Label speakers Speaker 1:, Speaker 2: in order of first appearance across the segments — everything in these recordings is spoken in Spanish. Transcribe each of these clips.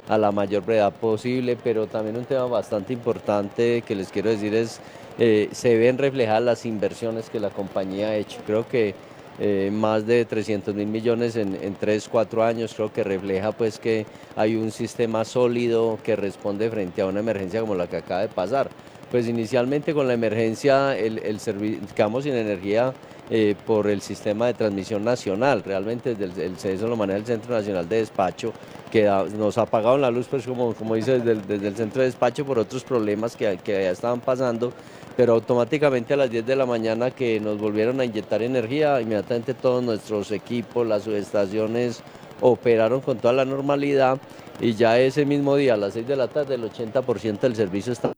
Speaker 1: a la mayor brevedad posible, pero también un tema bastante importante que les quiero decir es, se ven reflejadas las inversiones que la compañía ha hecho. Creo que más de 300.000 millones en 3, 4 años, creo que refleja pues que hay un sistema sólido que responde frente a una emergencia como la que acaba de pasar. Pues inicialmente con la emergencia quedamos sin energía por el sistema de transmisión nacional. Realmente desde el CESO lo maneja el Centro Nacional de Despacho, que nos apagaron la luz, pues como dice, desde el centro de despacho por otros problemas que ya estaban pasando, pero automáticamente a las 10 de la mañana que nos volvieron a inyectar energía, inmediatamente todos nuestros equipos, las subestaciones operaron con toda la normalidad y ya ese mismo día a las 6 de la tarde el 80% del servicio está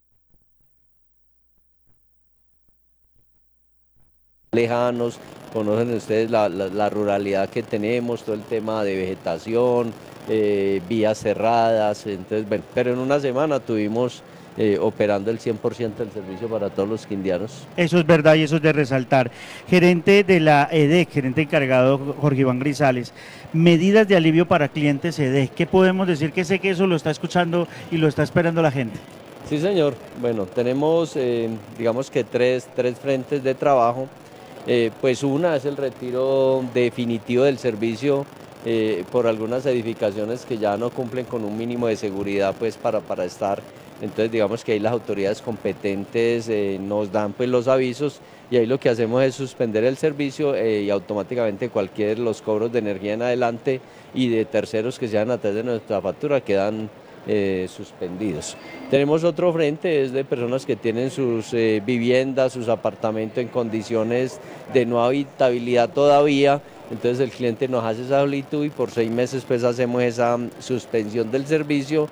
Speaker 1: lejanos, conocen ustedes la ruralidad que tenemos, todo el tema de vegetación, vías cerradas, entonces, bueno, pero en una semana tuvimos operando el 100% del servicio para todos los quindianos.
Speaker 2: Eso es verdad y eso es de resaltar. Gerente de la EDEC, gerente encargado Jorge Iván Grisales, medidas de alivio para clientes EDEC. ¿Qué podemos decir? Que sé que eso lo está escuchando y lo está esperando la gente.
Speaker 1: Sí, señor. Bueno, tenemos, digamos que tres frentes de trabajo. Pues una es el retiro definitivo del servicio por algunas edificaciones que ya no cumplen con un mínimo de seguridad pues para estar. Entonces digamos que ahí las autoridades competentes nos dan pues los avisos y ahí lo que hacemos es suspender el servicio y automáticamente cualquier los cobros de energía en adelante y de terceros que sean a través de nuestra factura quedan suspendidos. Tenemos otro frente, es de personas que tienen sus viviendas, sus apartamentos en condiciones de no habitabilidad todavía, entonces el cliente nos hace esa solicitud y por 6 meses pues hacemos esa suspensión del servicio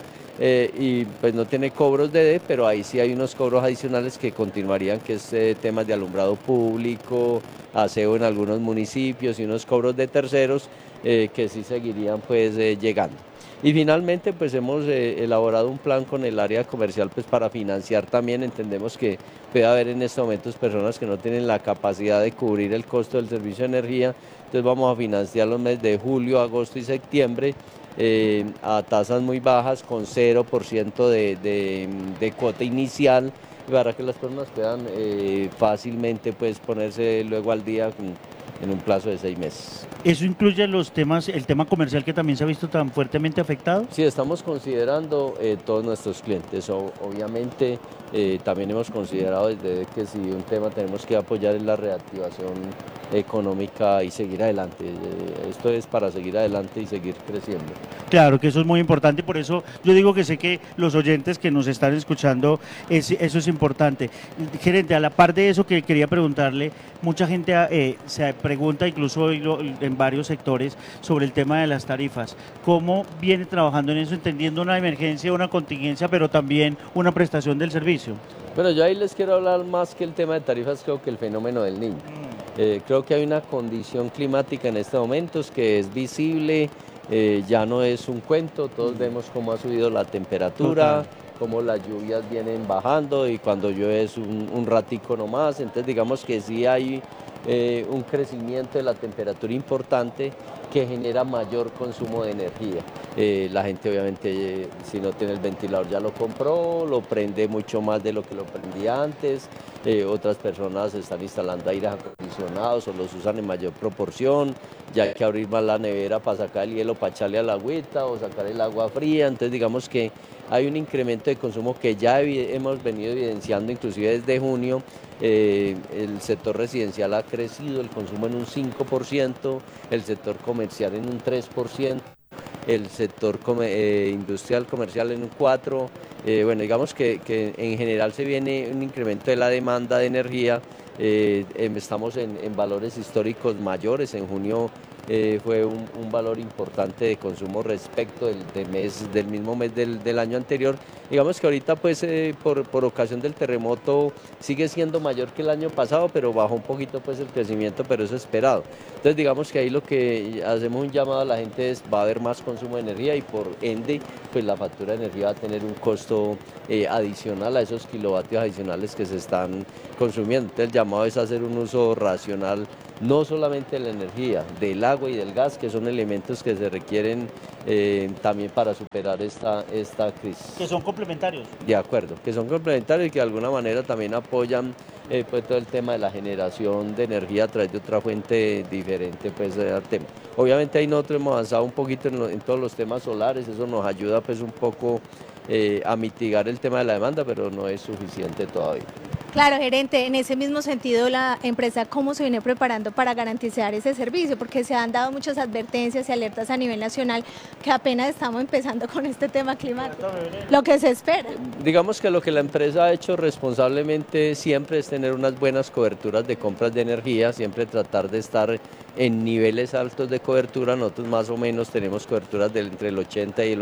Speaker 1: y pues no tiene cobros de D, pero ahí sí hay unos cobros adicionales que continuarían, que es temas de alumbrado público, aseo en algunos municipios y unos cobros de terceros que sí seguirían pues llegando. Y finalmente pues hemos elaborado un plan con el área comercial pues para financiar también, entendemos que puede haber en estos momentos personas que no tienen la capacidad de cubrir el costo del servicio de energía, entonces vamos a financiar los meses de julio, agosto y septiembre a tasas muy bajas con 0% de cuota inicial para que las personas puedan fácilmente pues ponerse luego al día en un plazo de 6 meses.
Speaker 2: ¿Eso incluye los temas, el tema comercial que también se ha visto tan fuertemente afectado?
Speaker 1: Sí, estamos considerando todos nuestros clientes. Obviamente también hemos considerado desde que si un tema tenemos que apoyar en la reactivación económica y seguir adelante. Esto es para seguir adelante y seguir creciendo.
Speaker 2: Claro que eso es muy importante y por eso yo digo que sé que los oyentes que nos están escuchando, eso es importante. Gerente, a la par de eso que quería preguntarle, mucha gente se pregunta, incluso en varios sectores, sobre el tema de las tarifas. ¿Cómo viene trabajando en eso, entendiendo una emergencia, una contingencia, pero también una prestación del servicio?
Speaker 1: Bueno, yo ahí les quiero hablar más que el tema de tarifas, creo que el fenómeno del niño. Creo que hay una condición climática en estos momentos que es visible, ya no es un cuento, todos vemos cómo ha subido la temperatura,
Speaker 2: Total.
Speaker 1: cómo las lluvias vienen bajando y cuando llueve es un ratico nomás, entonces digamos que sí hay un crecimiento de la temperatura importante que genera mayor consumo de energía. La gente obviamente si no tiene el ventilador ya lo compró, lo prende mucho más de lo que lo prendía antes, otras personas están instalando aires acondicionados o los usan en mayor proporción, ya hay que abrir más la nevera para sacar el hielo, para echarle a la agüita o sacar el agua fría, entonces digamos que hay un incremento de consumo que ya hemos venido evidenciando inclusive desde junio. El sector residencial ha crecido el consumo en un 5%, el sector comercial en un 3%, el sector industrial comercial en un 4%. Bueno, digamos que en general se viene un incremento de la demanda de energía. Estamos en valores históricos mayores. En junio fue un valor importante de consumo respecto del mismo mes del año anterior. Digamos que ahorita pues por ocasión del terremoto sigue siendo mayor que el año pasado, pero bajó un poquito pues el crecimiento, pero eso es esperado. Entonces digamos que ahí lo que hacemos un llamado a la gente es va a haber más consumo de energía y por ende pues la factura de energía va a tener un costo adicional a esos kilovatios adicionales que se están consumiendo. Entonces el llamado es hacer un uso racional no solamente de la energía, del agua y del gas, que son elementos que se requieren también para superar esta crisis.
Speaker 2: Que son complementarios.
Speaker 1: De acuerdo, que son complementarios y que de alguna manera también apoyan pues todo el tema de la generación de energía a través de otra fuente diferente pues al tema. Obviamente ahí nosotros hemos avanzado un poquito en todos los temas solares, eso nos ayuda pues un poco a mitigar el tema de la demanda, pero no es suficiente todavía.
Speaker 3: Claro, gerente, en ese mismo sentido, la empresa, ¿cómo se viene preparando para garantizar ese servicio? Porque se han dado muchas advertencias y alertas a nivel nacional que apenas estamos empezando con este tema climático, lo que se espera.
Speaker 1: Digamos que lo que la empresa ha hecho responsablemente siempre es tener unas buenas coberturas de compras de energía, siempre tratar de estar en niveles altos de cobertura. Nosotros más o menos tenemos coberturas entre el 80 y el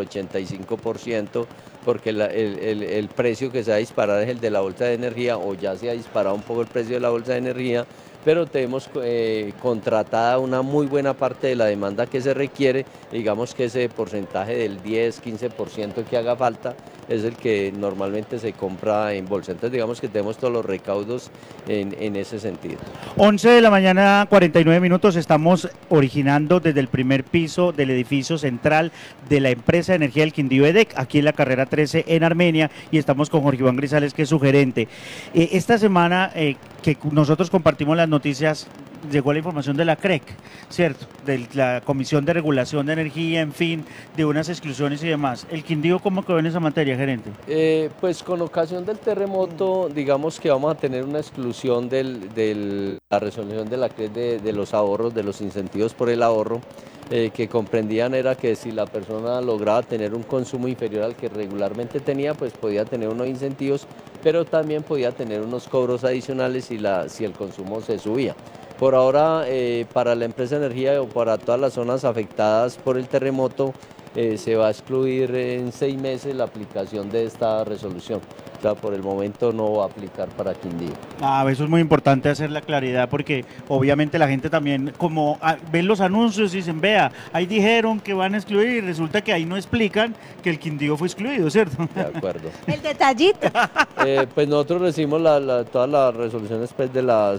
Speaker 1: 85%, porque el precio que se va a disparar es el de la bolsa de energía, o ya se ha disparado un poco el precio de la bolsa de energía, pero tenemos contratada una muy buena parte de la demanda que se requiere. Digamos que ese porcentaje del 10-15% que haga falta es el que normalmente se compra en bolsa. Entonces digamos que tenemos todos los recaudos en ese sentido.
Speaker 2: 11 de la mañana, 49 minutos, estamos originando desde el primer piso del edificio central de la empresa de energía del Quindío EDEC, aquí en la carrera 13 en Armenia, y estamos con Jorge Iván Grisales, que es su gerente. Esta semana que nosotros compartimos las noticias, llegó la información de la CREC, ¿cierto? De la Comisión de Regulación de Energía, en fin, de unas exclusiones y demás. ¿El Quindío cómo quedó en esa materia, gerente?
Speaker 1: Pues con ocasión del terremoto, digamos que vamos a tener una exclusión de la resolución de la CREC de los ahorros, de los incentivos por el ahorro, que comprendían era que si la persona lograba tener un consumo inferior al que regularmente tenía, pues podía tener unos incentivos, pero también podía tener unos cobros adicionales si el consumo se subía. Por ahora, para la empresa de energía o para todas las zonas afectadas por el terremoto, se va a excluir en 6 meses la aplicación de esta resolución. O sea, por el momento no va a aplicar para Quindío.
Speaker 2: Eso es muy importante hacer la claridad, porque obviamente la gente también, como ven los anuncios y dicen, vea, ahí dijeron que van a excluir, y resulta que ahí no explican que el Quindío fue excluido, ¿cierto?
Speaker 1: De acuerdo.
Speaker 3: El detallito.
Speaker 1: Pues nosotros recibimos todas las resoluciones pues,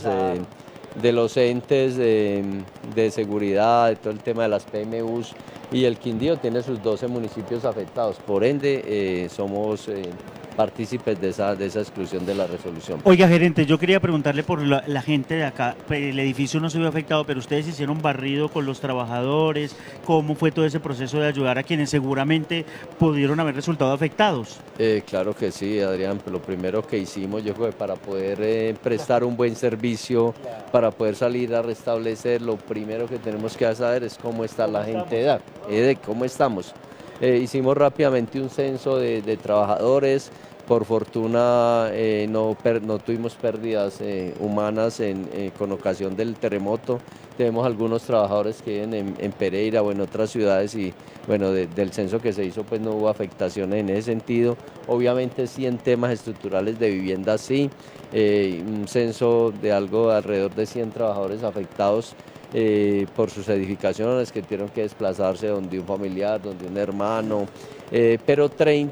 Speaker 1: de los entes de seguridad, de todo el tema de las PMUs, y el Quindío tiene sus 12 municipios afectados, por ende somos partícipes de esa exclusión de la resolución.
Speaker 2: Oiga, gerente, yo quería preguntarle por la gente de acá. El edificio no se vio afectado, pero ustedes hicieron barrido con los trabajadores. ¿Cómo fue todo ese proceso de ayudar a quienes seguramente pudieron haber resultado afectados?
Speaker 1: Claro que sí, Adrián. Lo primero que hicimos, yo creo que para poder prestar un buen servicio, para poder salir a restablecer, lo primero que tenemos que saber es cómo está la gente de cómo estamos. Hicimos rápidamente un censo de trabajadores. Por fortuna no tuvimos pérdidas humanas con ocasión del terremoto. Tenemos algunos trabajadores que viven en Pereira o en otras ciudades y bueno, del censo que se hizo pues no hubo afectaciones en ese sentido. Obviamente sí en temas estructurales de vivienda sí, un censo de alrededor de 100 trabajadores afectados por sus edificaciones que tuvieron que desplazarse donde un familiar, donde un hermano, pero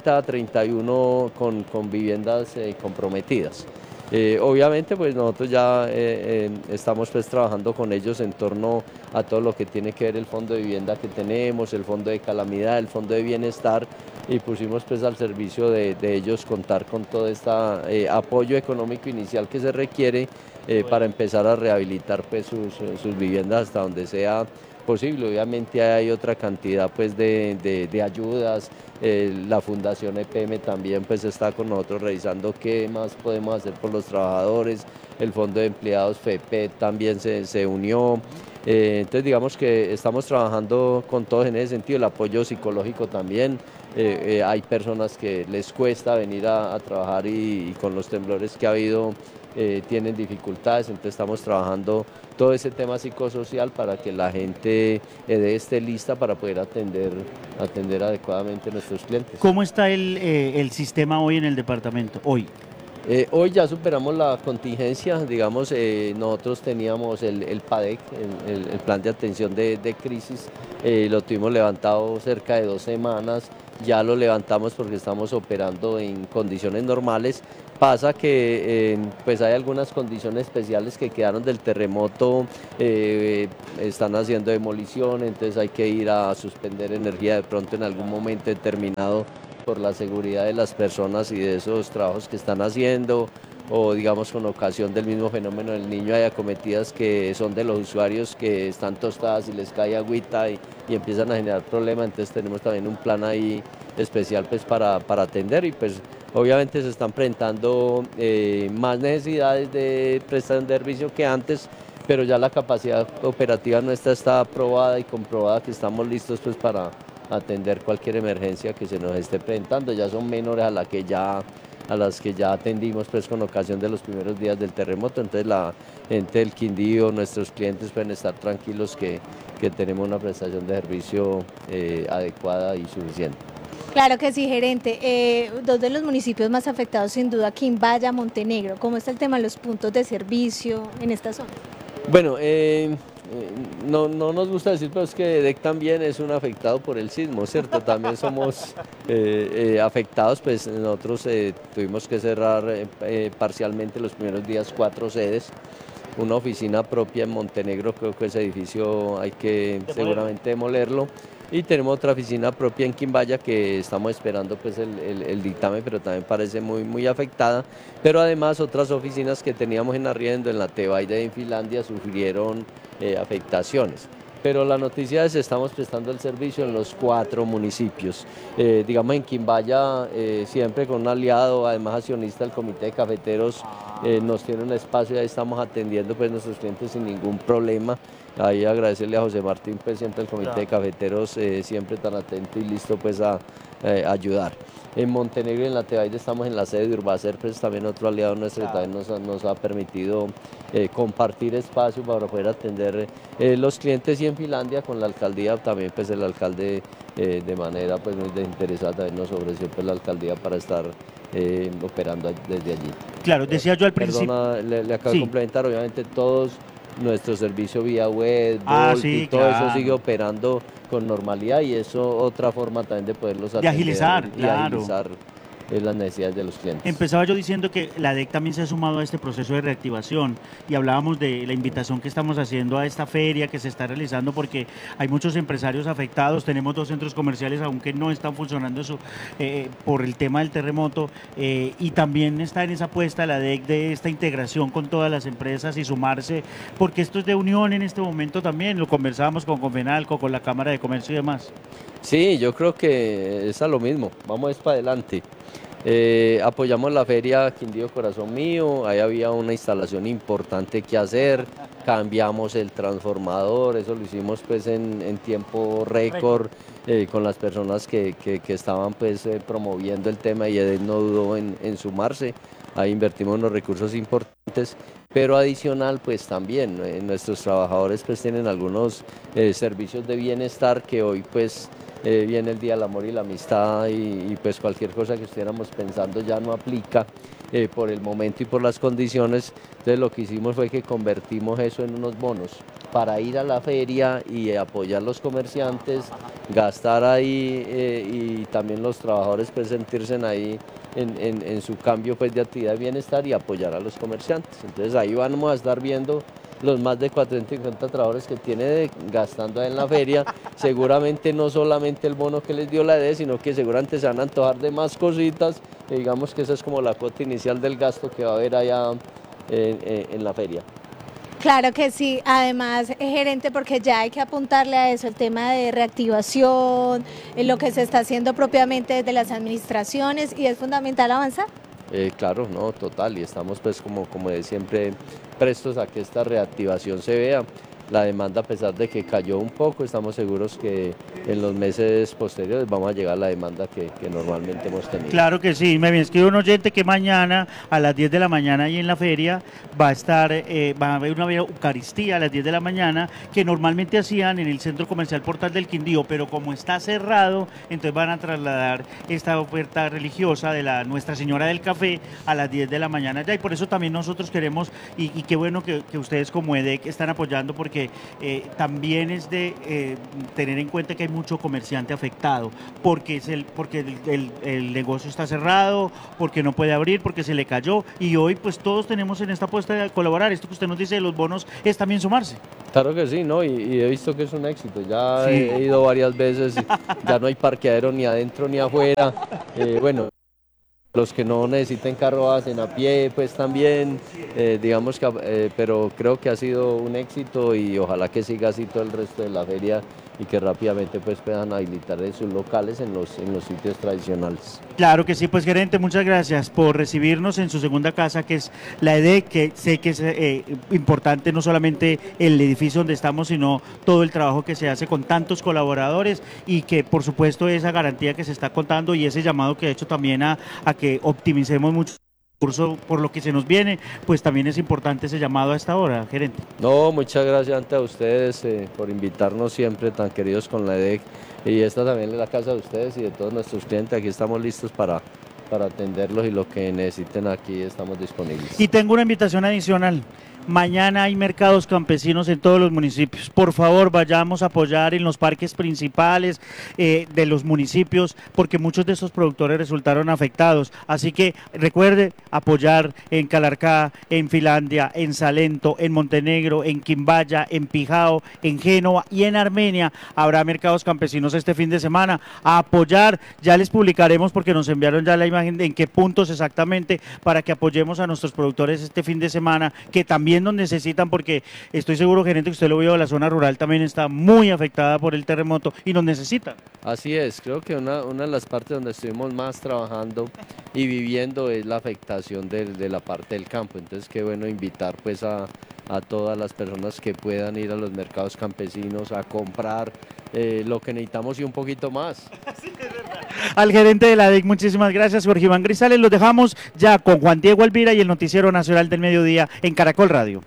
Speaker 1: 31 con viviendas comprometidas. Obviamente pues nosotros ya estamos pues trabajando con ellos en torno a todo lo que tiene que ver el fondo de vivienda que tenemos, el fondo de calamidad, el fondo de bienestar, y pusimos pues al servicio de ellos contar con todo este apoyo económico inicial que se requiere para empezar a rehabilitar pues sus viviendas hasta donde sea posible. Obviamente hay otra cantidad pues de ayudas. La Fundación EPM también pues está con nosotros revisando qué más podemos hacer por los trabajadores. El Fondo de Empleados FEPE también se unió. Entonces digamos que estamos trabajando con todos en ese sentido, el apoyo psicológico también. Hay personas que les cuesta venir a trabajar y con los temblores que ha habido tienen dificultades, entonces estamos trabajando todo ese tema psicosocial para que la gente esté lista para poder atender adecuadamente a nuestros clientes.
Speaker 2: ¿Cómo está el sistema hoy en el departamento? Hoy
Speaker 1: Hoy ya superamos la contingencia, digamos, nosotros teníamos el PADEC, el plan de atención de crisis, lo tuvimos levantado cerca de 2 semanas, ya lo levantamos porque estamos operando en condiciones normales. Pasa que pues hay algunas condiciones especiales que quedaron del terremoto, están haciendo demolición, entonces hay que ir a suspender energía de pronto en algún momento determinado por la seguridad de las personas y de esos trabajos que están haciendo, o digamos con ocasión del mismo fenómeno del Niño hay acometidas que son de los usuarios que están tostadas y les cae agüita y empiezan a generar problemas, entonces tenemos también un plan ahí especial pues para atender y pues obviamente se están presentando más necesidades de prestación de servicio que antes, pero ya la capacidad operativa nuestra está aprobada y comprobada que estamos listos pues para atender cualquier emergencia que se nos esté presentando, ya son menores a las que ya atendimos pues con ocasión de los primeros días del terremoto, entonces la gente del Quindío, nuestros clientes pueden estar tranquilos que tenemos una prestación de servicio adecuada y suficiente.
Speaker 3: Claro que sí, gerente. Dos de los municipios más afectados sin duda, Quimbaya, Montenegro. ¿Cómo está el tema de los puntos de servicio en esta zona?
Speaker 1: Bueno, no nos gusta decir, pero es que EDEC también es un afectado por el sismo, ¿cierto? También somos afectados, pues nosotros tuvimos que cerrar parcialmente los primeros días 4 sedes, una oficina propia en Montenegro, creo que ese edificio hay que seguramente demolerlo, y tenemos otra oficina propia en Quimbaya que estamos esperando pues el dictamen, pero también parece muy afectada, pero además otras oficinas que teníamos en arriendo en la Tebaida y en Finlandia sufrieron afectaciones. Pero la noticia es que estamos prestando el servicio en los 4 municipios. Digamos en Quimbaya, siempre con un aliado, además accionista del Comité de Cafeteros, nos tiene un espacio y ahí estamos atendiendo pues nuestros clientes sin ningún problema. Ahí agradecerle a José Martín, pues siempre el Comité de Cafeteros, siempre tan atento y listo pues a ayudar. En Montenegro y en la Tebaida estamos en la sede de Urbacer, pues también otro aliado nuestro que también nos ha permitido compartir espacio para poder atender los clientes, y en Finlandia con la alcaldía también pues el alcalde de manera pues muy desinteresada también nos ofreció pues la alcaldía para estar operando desde allí.
Speaker 2: Claro, decía yo al principio.
Speaker 1: Perdona, le acabo de complementar, obviamente todos nuestro servicio vía web,
Speaker 2: sí,
Speaker 1: y todo eso sigue operando con normalidad, y eso otra forma también de poderlos atender,
Speaker 2: de agilizar,
Speaker 1: y agilizar las necesidades de los clientes.
Speaker 2: Empezaba yo diciendo que la DEC también se ha sumado a este proceso de reactivación y hablábamos de la invitación que estamos haciendo a esta feria que se está realizando porque hay muchos empresarios afectados, tenemos 2 centros comerciales aunque no están funcionando por el tema del terremoto, y también está en esa apuesta la DEC de esta integración con todas las empresas y sumarse, porque esto es de unión en este momento también, lo conversábamos con Confenalco, con la Cámara de Comercio y demás.
Speaker 1: Sí, yo creo que es a lo mismo, vamos para adelante. Apoyamos la feria Quindío Corazón Mío, ahí había una instalación importante que hacer, cambiamos el transformador, eso lo hicimos pues en tiempo récord, con las personas que estaban pues promoviendo el tema, y EDEC no dudó en sumarse, ahí invertimos unos recursos importantes, pero adicional pues también nuestros trabajadores pues tienen algunos servicios de bienestar que hoy pues viene el Día del Amor y la Amistad, y pues cualquier cosa que estuviéramos pensando ya no aplica por el momento y por las condiciones. Entonces lo que hicimos fue que convertimos eso en unos bonos para ir a la feria y apoyar a los comerciantes, gastar ahí y también los trabajadores pues sentirse ahí en su cambio pues de actividad de bienestar y apoyar a los comerciantes. Entonces ahí vamos a estar viendo los más de 450 trabajadores que tiene gastando en la feria, seguramente no solamente el bono que les dio la EDEC, sino que seguramente se van a antojar de más cositas, digamos que esa es como la cuota inicial del gasto que va a haber allá en la feria.
Speaker 3: Claro que sí, además, gerente, porque ya hay que apuntarle a eso, el tema de reactivación, lo que se está haciendo propiamente desde las administraciones, y es fundamental avanzar.
Speaker 1: Claro, no, total, y estamos pues como de siempre prestos a que esta reactivación se vea. La demanda, a pesar de que cayó un poco, estamos seguros que en los meses posteriores vamos a llegar a la demanda que normalmente hemos tenido.
Speaker 2: Claro que sí, me escribe un oyente que mañana a las 10 de la mañana ahí en la feria va a haber una Eucaristía a las 10 de la mañana que normalmente hacían en el Centro Comercial Portal del Quindío, pero como está cerrado, entonces van a trasladar esta oferta religiosa de la Nuestra Señora del Café a las 10 de la mañana ya, y por eso también nosotros queremos, y qué bueno que ustedes como EDEC están apoyando, porque porque también es de tener en cuenta que hay mucho comerciante afectado, porque el negocio está cerrado, porque no puede abrir, porque se le cayó, y hoy pues todos tenemos en esta apuesta de colaborar. Esto que usted nos dice de los bonos es también sumarse.
Speaker 1: Claro que sí, ¿no? Y he visto que es un éxito. Ya
Speaker 2: Sí.
Speaker 1: he ido varias veces, ya no hay parqueadero ni adentro ni afuera. Bueno, los que no necesiten carro hacen a pie, pues también, digamos que, pero creo que ha sido un éxito y ojalá que siga así todo el resto de la feria y que rápidamente pues puedan habilitar sus locales en los sitios tradicionales.
Speaker 2: Claro que sí, pues gerente, muchas gracias por recibirnos en su segunda casa, que es la EDEC, que sé que es importante no solamente el edificio donde estamos, sino todo el trabajo que se hace con tantos colaboradores y que por supuesto esa garantía que se está contando y ese llamado que ha hecho también a que optimicemos mucho curso por lo que se nos viene, pues también es importante ese llamado a esta hora, gerente.
Speaker 1: No, muchas gracias ante a ustedes por invitarnos siempre tan queridos con la EDEC, y esta también es la casa de ustedes y de todos nuestros clientes. Aquí estamos listos para atenderlos y lo que necesiten aquí estamos disponibles.
Speaker 2: Y tengo una invitación adicional. Mañana hay mercados campesinos en todos los municipios. Por favor, vayamos a apoyar en los parques principales de los municipios, porque muchos de estos productores resultaron afectados. Así que recuerde apoyar en Calarcá, en Finlandia, en Salento, en Montenegro, en Quimbaya, en Pijao, en Génova y en Armenia. Habrá mercados campesinos este fin de semana. A apoyar, ya les publicaremos porque nos enviaron ya la imagen de en qué puntos exactamente para que apoyemos a nuestros productores este fin de semana, que también nos necesitan, porque estoy seguro, gerente, que usted lo vio, la zona rural también está muy afectada por el terremoto y nos necesitan.
Speaker 1: Así es, creo que una de las partes donde estuvimos más trabajando y viviendo es la afectación de la parte del campo. Entonces, qué bueno invitar pues a todas las personas que puedan ir a los mercados campesinos a comprar lo que necesitamos y un poquito más.
Speaker 2: Sí, es verdad. Al gerente de la DEC, muchísimas gracias, Jorge Iván Grisales. Los dejamos ya con Juan Diego Alvira y el Noticiero Nacional del Mediodía en Caracol Radio.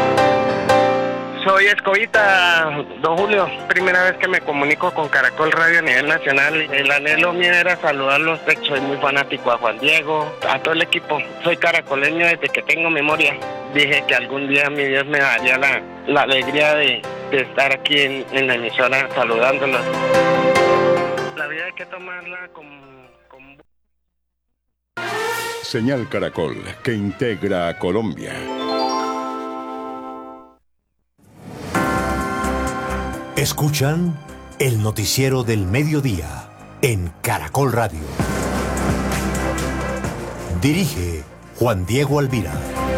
Speaker 4: Soy Escobita, don Julio. Primera vez que me comunico con Caracol Radio a nivel nacional. El anhelo mío era saludarlos. Soy muy fanático a Juan Diego, a todo el equipo. Soy caracoleño desde que tengo memoria. Dije que algún día mi Dios me daría la alegría de estar aquí en la emisora saludándolos. La vida hay que tomarla con...
Speaker 5: Señal Caracol, que integra a Colombia.
Speaker 6: Escuchan el Noticiero del Mediodía en Caracol Radio. Dirige Juan Diego Alvira.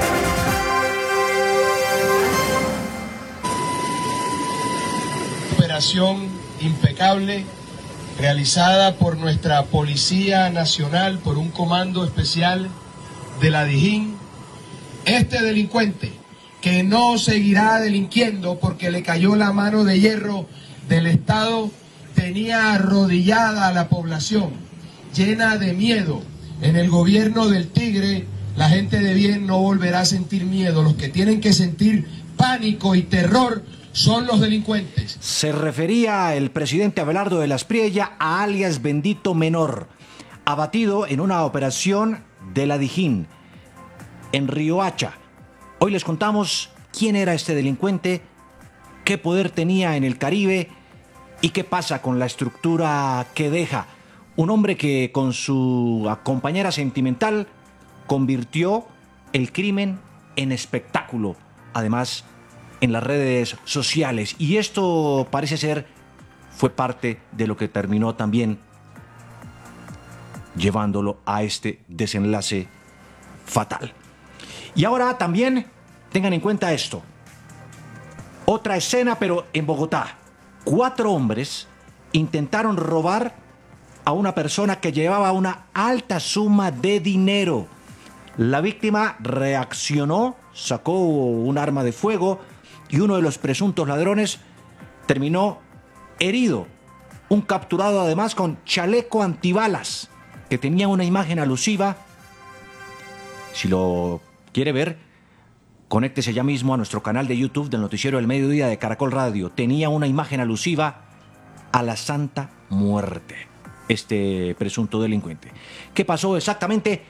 Speaker 7: Operación impecable realizada por nuestra Policía Nacional, por un comando especial de la Dijín. Este delincuente, que no seguirá delinquiendo porque le cayó la mano de hierro del Estado, tenía arrodillada a la población, llena de miedo. En el gobierno del Tigre, la gente de bien no volverá a sentir miedo. Los que tienen que sentir pánico y terror son los delincuentes.
Speaker 8: Se refería el presidente Abelardo de la Espriella a alias Bendito Menor, abatido en una operación de la Dijín en Riohacha. Hoy les contamos quién era este delincuente, qué poder tenía en el Caribe y qué pasa con la estructura que deja. Un hombre que con su compañera sentimental convirtió el crimen en espectáculo, además en las redes sociales. Y esto parece ser fue parte de lo que terminó también llevándolo a este desenlace fatal. Y ahora también tengan en cuenta esto. Otra escena, pero en Bogotá. 4 hombres intentaron robar a una persona que llevaba una alta suma de dinero. La víctima reaccionó, sacó un arma de fuego y uno de los presuntos ladrones terminó herido. Un capturado además con chaleco antibalas que tenía una imagen alusiva. Si lo quiere ver, conéctese ya mismo a nuestro canal de YouTube del Noticiero del Mediodía de Caracol Radio. Tenía una imagen alusiva a la Santa Muerte, este presunto delincuente. ¿Qué pasó exactamente?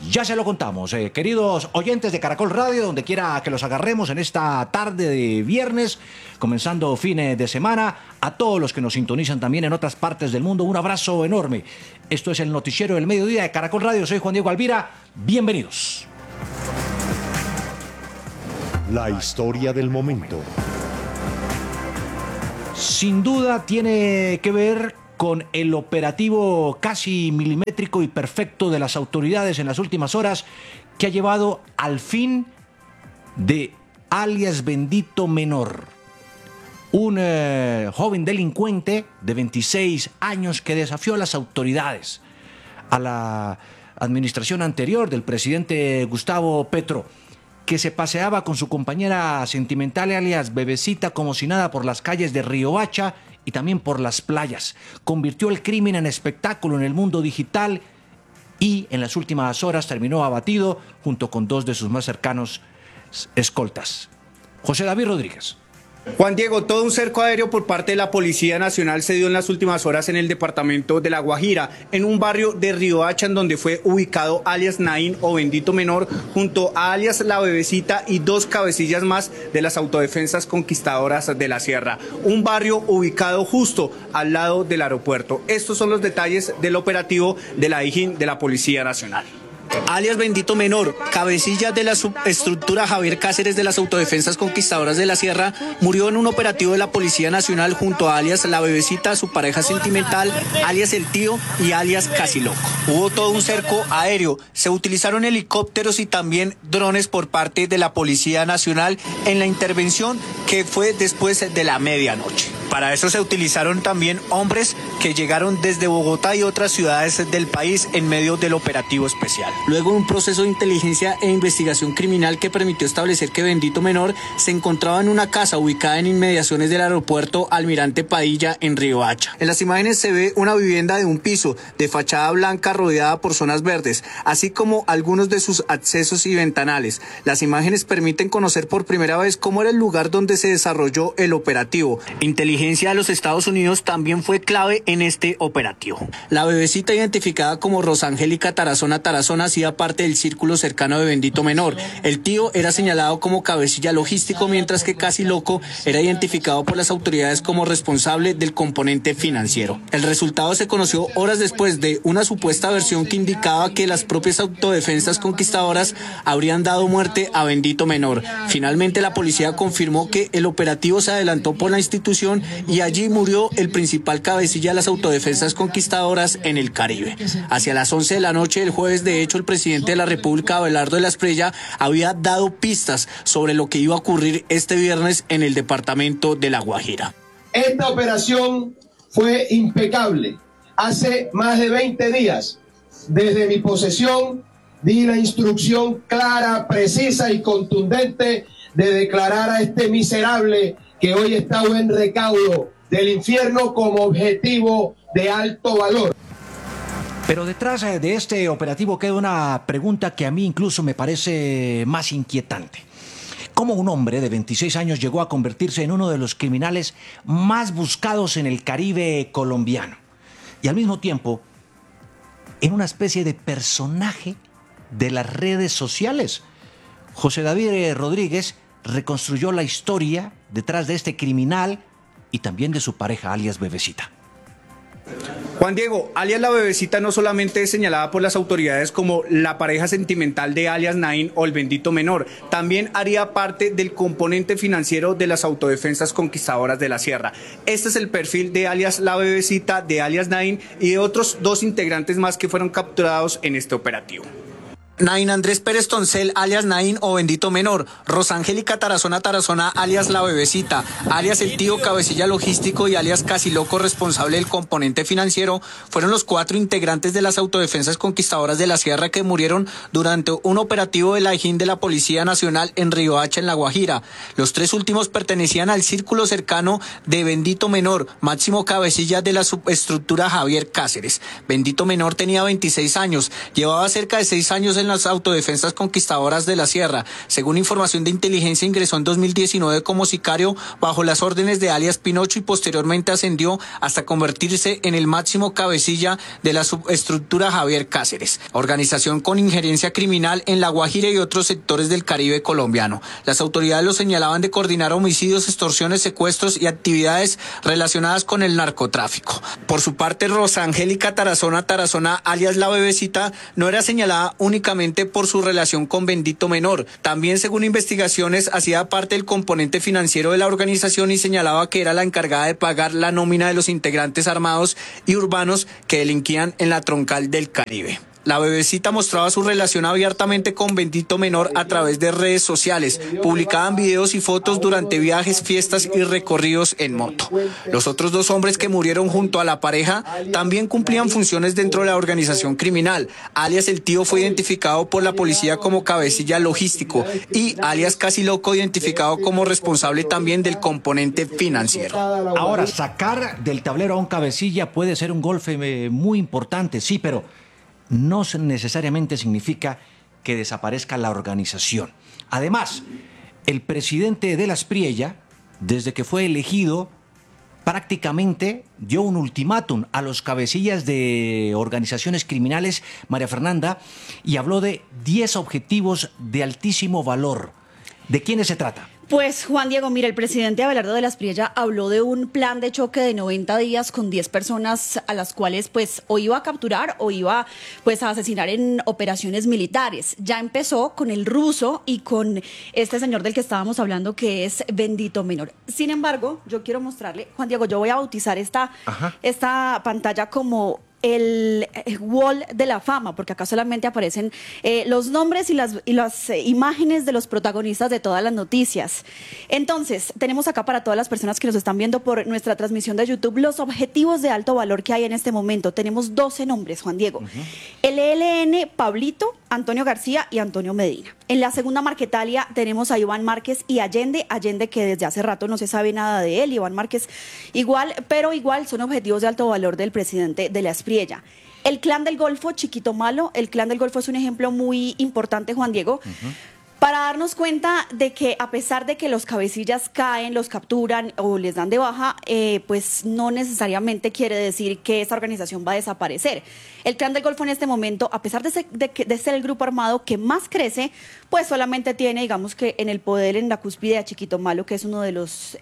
Speaker 8: Ya se lo contamos, queridos oyentes de Caracol Radio, donde quiera que los agarremos en esta tarde de viernes, comenzando fines de semana, a todos los que nos sintonizan también en otras partes del mundo, un abrazo enorme. Esto es el noticiero del mediodía de Caracol Radio, soy Juan Diego Alvira, bienvenidos.
Speaker 6: La historia del momento.
Speaker 8: Sin duda tiene que ver con el operativo casi milimétrico y perfecto de las autoridades en las últimas horas que ha llevado al fin de alias Bendito Menor, un joven delincuente de 26 años que desafió a las autoridades, a la administración anterior del presidente Gustavo Petro, que se paseaba con su compañera sentimental alias Bebecita como si nada por las calles de Riohacha y también por las playas. Convirtió el crimen en espectáculo en el mundo digital y en las últimas horas terminó abatido junto con dos de sus más cercanos escoltas. José David Rodríguez.
Speaker 9: Juan Diego, todo un cerco aéreo por parte de la Policía Nacional se dio en las últimas horas en el departamento de La Guajira, en un barrio de Riohacha, en donde fue ubicado alias Naín o Bendito Menor, junto a alias La Bebecita y dos cabecillas más de las autodefensas conquistadoras de la Sierra. Un barrio ubicado justo al lado del aeropuerto. Estos son los detalles del operativo de la DIJÍN de la Policía Nacional. Alias Bendito Menor, cabecilla de la subestructura Javier Cáceres de las Autodefensas Conquistadoras de la Sierra, murió en un operativo de la Policía Nacional junto a alias La Bebecita, su pareja sentimental, alias El Tío y alias Casi Loco. Hubo todo un cerco aéreo, se utilizaron helicópteros y también drones por parte de la Policía Nacional en la intervención que fue después de la medianoche. Para eso se utilizaron también hombres que llegaron desde Bogotá y otras ciudades del país en medio del operativo especial. Luego un proceso de inteligencia e investigación criminal que permitió establecer que Bendito Menor se encontraba en una casa ubicada en inmediaciones del aeropuerto Almirante Padilla en Riohacha. En las imágenes se ve una vivienda de un piso de fachada blanca rodeada por zonas verdes, así como algunos de sus accesos y ventanales. Las imágenes permiten conocer por primera vez cómo era el lugar donde se desarrolló el operativo. Inteligencia de los Estados Unidos también fue clave en este operativo. La bebecita, identificada como Rosangélica Tarazona hacía parte del círculo cercano de Bendito Menor. El tío era señalado como cabecilla logístico, mientras que Casi Loco era identificado por las autoridades como responsable del componente financiero. El resultado se conoció horas después de una supuesta versión que indicaba que las propias autodefensas conquistadoras habrían dado muerte a Bendito Menor. Finalmente la policía confirmó que el operativo se adelantó por la institución y allí murió el principal cabecilla de las autodefensas conquistadoras en el Caribe. Hacia las 11 de la noche del jueves, de hecho, el presidente de la República, Abelardo de la Espriella, había dado pistas sobre lo que iba a ocurrir este viernes en el departamento de La Guajira.
Speaker 7: Esta operación fue impecable. Hace más de 20 días, desde mi posesión, di la instrucción clara, precisa y contundente de declarar a este miserable que hoy está en recaudo del infierno como objetivo de alto valor.
Speaker 8: Pero detrás de este operativo queda una pregunta que a mí incluso me parece más inquietante. ¿Cómo un hombre de 26 años llegó a convertirse en uno de los criminales más buscados en el Caribe colombiano? Y al mismo tiempo, en una especie de personaje de las redes sociales. José David Rodríguez reconstruyó la historia detrás de este criminal y también de su pareja, alias Bebecita.
Speaker 9: Juan Diego, alias La Bebecita no solamente es señalada por las autoridades como la pareja sentimental de alias Naín o el Bendito Menor, también haría parte del componente financiero de las autodefensas conquistadoras de la Sierra. Este es el perfil de alias La Bebecita, de alias Naín y de otros dos integrantes más que fueron capturados en este operativo. Naín Andrés Pérez Toncel, alias Naín o Bendito Menor, Rosangélica Tarazona, alias La Bebecita, alias El Tío Cabecilla Logístico y alias Casi Loco, responsable del componente financiero, fueron los 4 integrantes de las autodefensas conquistadoras de la Sierra que murieron durante un operativo de la DIJÍN de la Policía Nacional en Riohacha, en La Guajira. Los 3 últimos pertenecían al círculo cercano de Bendito Menor, máximo cabecilla de la subestructura Javier Cáceres. Bendito Menor tenía 26 años, llevaba cerca de 6 años en en las autodefensas conquistadoras de la Sierra. Según información de inteligencia, ingresó en 2019 como sicario bajo las órdenes de alias Pinocho y posteriormente ascendió hasta convertirse en el máximo cabecilla de la subestructura Javier Cáceres, organización con injerencia criminal en La Guajira y otros sectores del Caribe colombiano. Las autoridades lo señalaban de coordinar homicidios, extorsiones, secuestros y actividades relacionadas con el narcotráfico. Por su parte, Rosa Angélica Tarazona, alias La Bebecita, no era señalada únicamente por su relación con Bendito Menor. También, según investigaciones, hacía parte del componente financiero de la organización y señalaba que era la encargada de pagar la nómina de los integrantes armados y urbanos que delinquían en la troncal del Caribe. La Bebecita mostraba su relación abiertamente con Bendito Menor a través de redes sociales. Publicaban videos y fotos durante viajes, fiestas y recorridos en moto. Los otros 2 hombres que murieron junto a la pareja también cumplían funciones dentro de la organización criminal. Alias El Tío fue identificado por la policía como cabecilla logístico y alias Casi Loco identificado como responsable también del componente financiero.
Speaker 8: Ahora, sacar del tablero a un cabecilla puede ser un golpe muy importante, sí, pero no necesariamente significa que desaparezca la organización. Además, el presidente de la Aspriella, desde que fue elegido, prácticamente dio un ultimátum a los cabecillas de organizaciones criminales, María Fernanda, y habló de 10 objetivos de altísimo valor. ¿De quiénes se trata?
Speaker 10: Pues Juan Diego, mira, el presidente Abelardo de la Aspriella habló de un plan de choque de 90 días con 10 personas a las cuales pues o iba a capturar o iba pues a asesinar en operaciones militares. Ya empezó con el ruso y con este señor del que estábamos hablando que es Bendito Menor. Sin embargo, yo quiero mostrarle, Juan Diego, yo voy a bautizar esta pantalla como el wall de la fama, porque acá solamente aparecen los nombres y las imágenes de los protagonistas de todas las noticias. Entonces, tenemos acá para todas las personas que nos están viendo por nuestra transmisión de YouTube los objetivos de alto valor que hay en este momento. Tenemos 12 nombres, Juan Diego. El ELN, Pablito, Antonio García y Antonio Medina. En la segunda Marquetalia tenemos a Iván Márquez y Allende que desde hace rato no se sabe nada de él. Iván Márquez igual, pero igual son objetivos de alto valor del presidente de la Aspriella. El Clan del Golfo, Chiquito Malo, el Clan del Golfo es un ejemplo muy importante, Juan Diego, para darnos cuenta de que a pesar de que los cabecillas caen, los capturan o les dan de baja, pues no necesariamente quiere decir que esa organización va a desaparecer. El Clan del Golfo en este momento, a pesar de ser el grupo armado que más crece, pues solamente tiene, digamos que en el poder, en la cúspide a Chiquito Malo, que es uno de los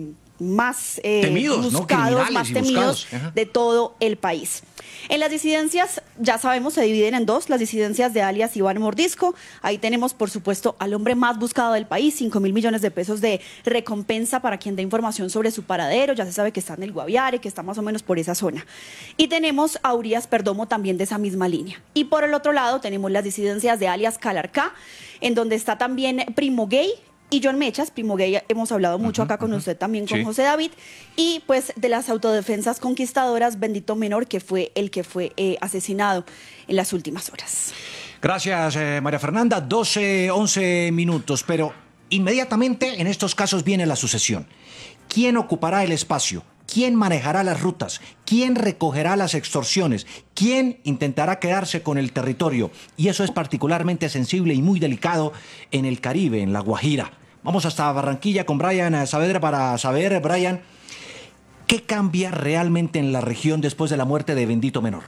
Speaker 10: más
Speaker 8: temidos,
Speaker 10: buscados,
Speaker 8: ¿no?
Speaker 10: más temidos de todo el país. En las disidencias, ya sabemos, se dividen en 2, las disidencias de alias Iván Mordisco. Ahí tenemos, por supuesto, al hombre más buscado del país, 5.000 millones de pesos de recompensa para quien dé información sobre su paradero. Ya se sabe que está en el Guaviare, que está más o menos por esa zona. Y tenemos a Urias Perdomo también de esa misma línea. Y por el otro lado tenemos las disidencias de alias Calarcá, en donde está también Primo Gay y John Mechas. Primo Gay hemos hablado mucho acá con usted también, con José David, y pues de las autodefensas conquistadoras, Bendito Menor, que fue el que fue asesinado en las últimas horas.
Speaker 8: Gracias, María Fernanda. 12, 11 minutos, pero inmediatamente en estos casos viene la sucesión. ¿Quién ocupará el espacio? ¿Quién manejará las rutas? ¿Quién recogerá las extorsiones? ¿Quién intentará quedarse con el territorio? Y eso es particularmente sensible y muy delicado en el Caribe, en La Guajira. Vamos hasta Barranquilla con Brian Saavedra para saber, Brian, ¿qué cambia realmente en la región después de la muerte de Bendito Menor?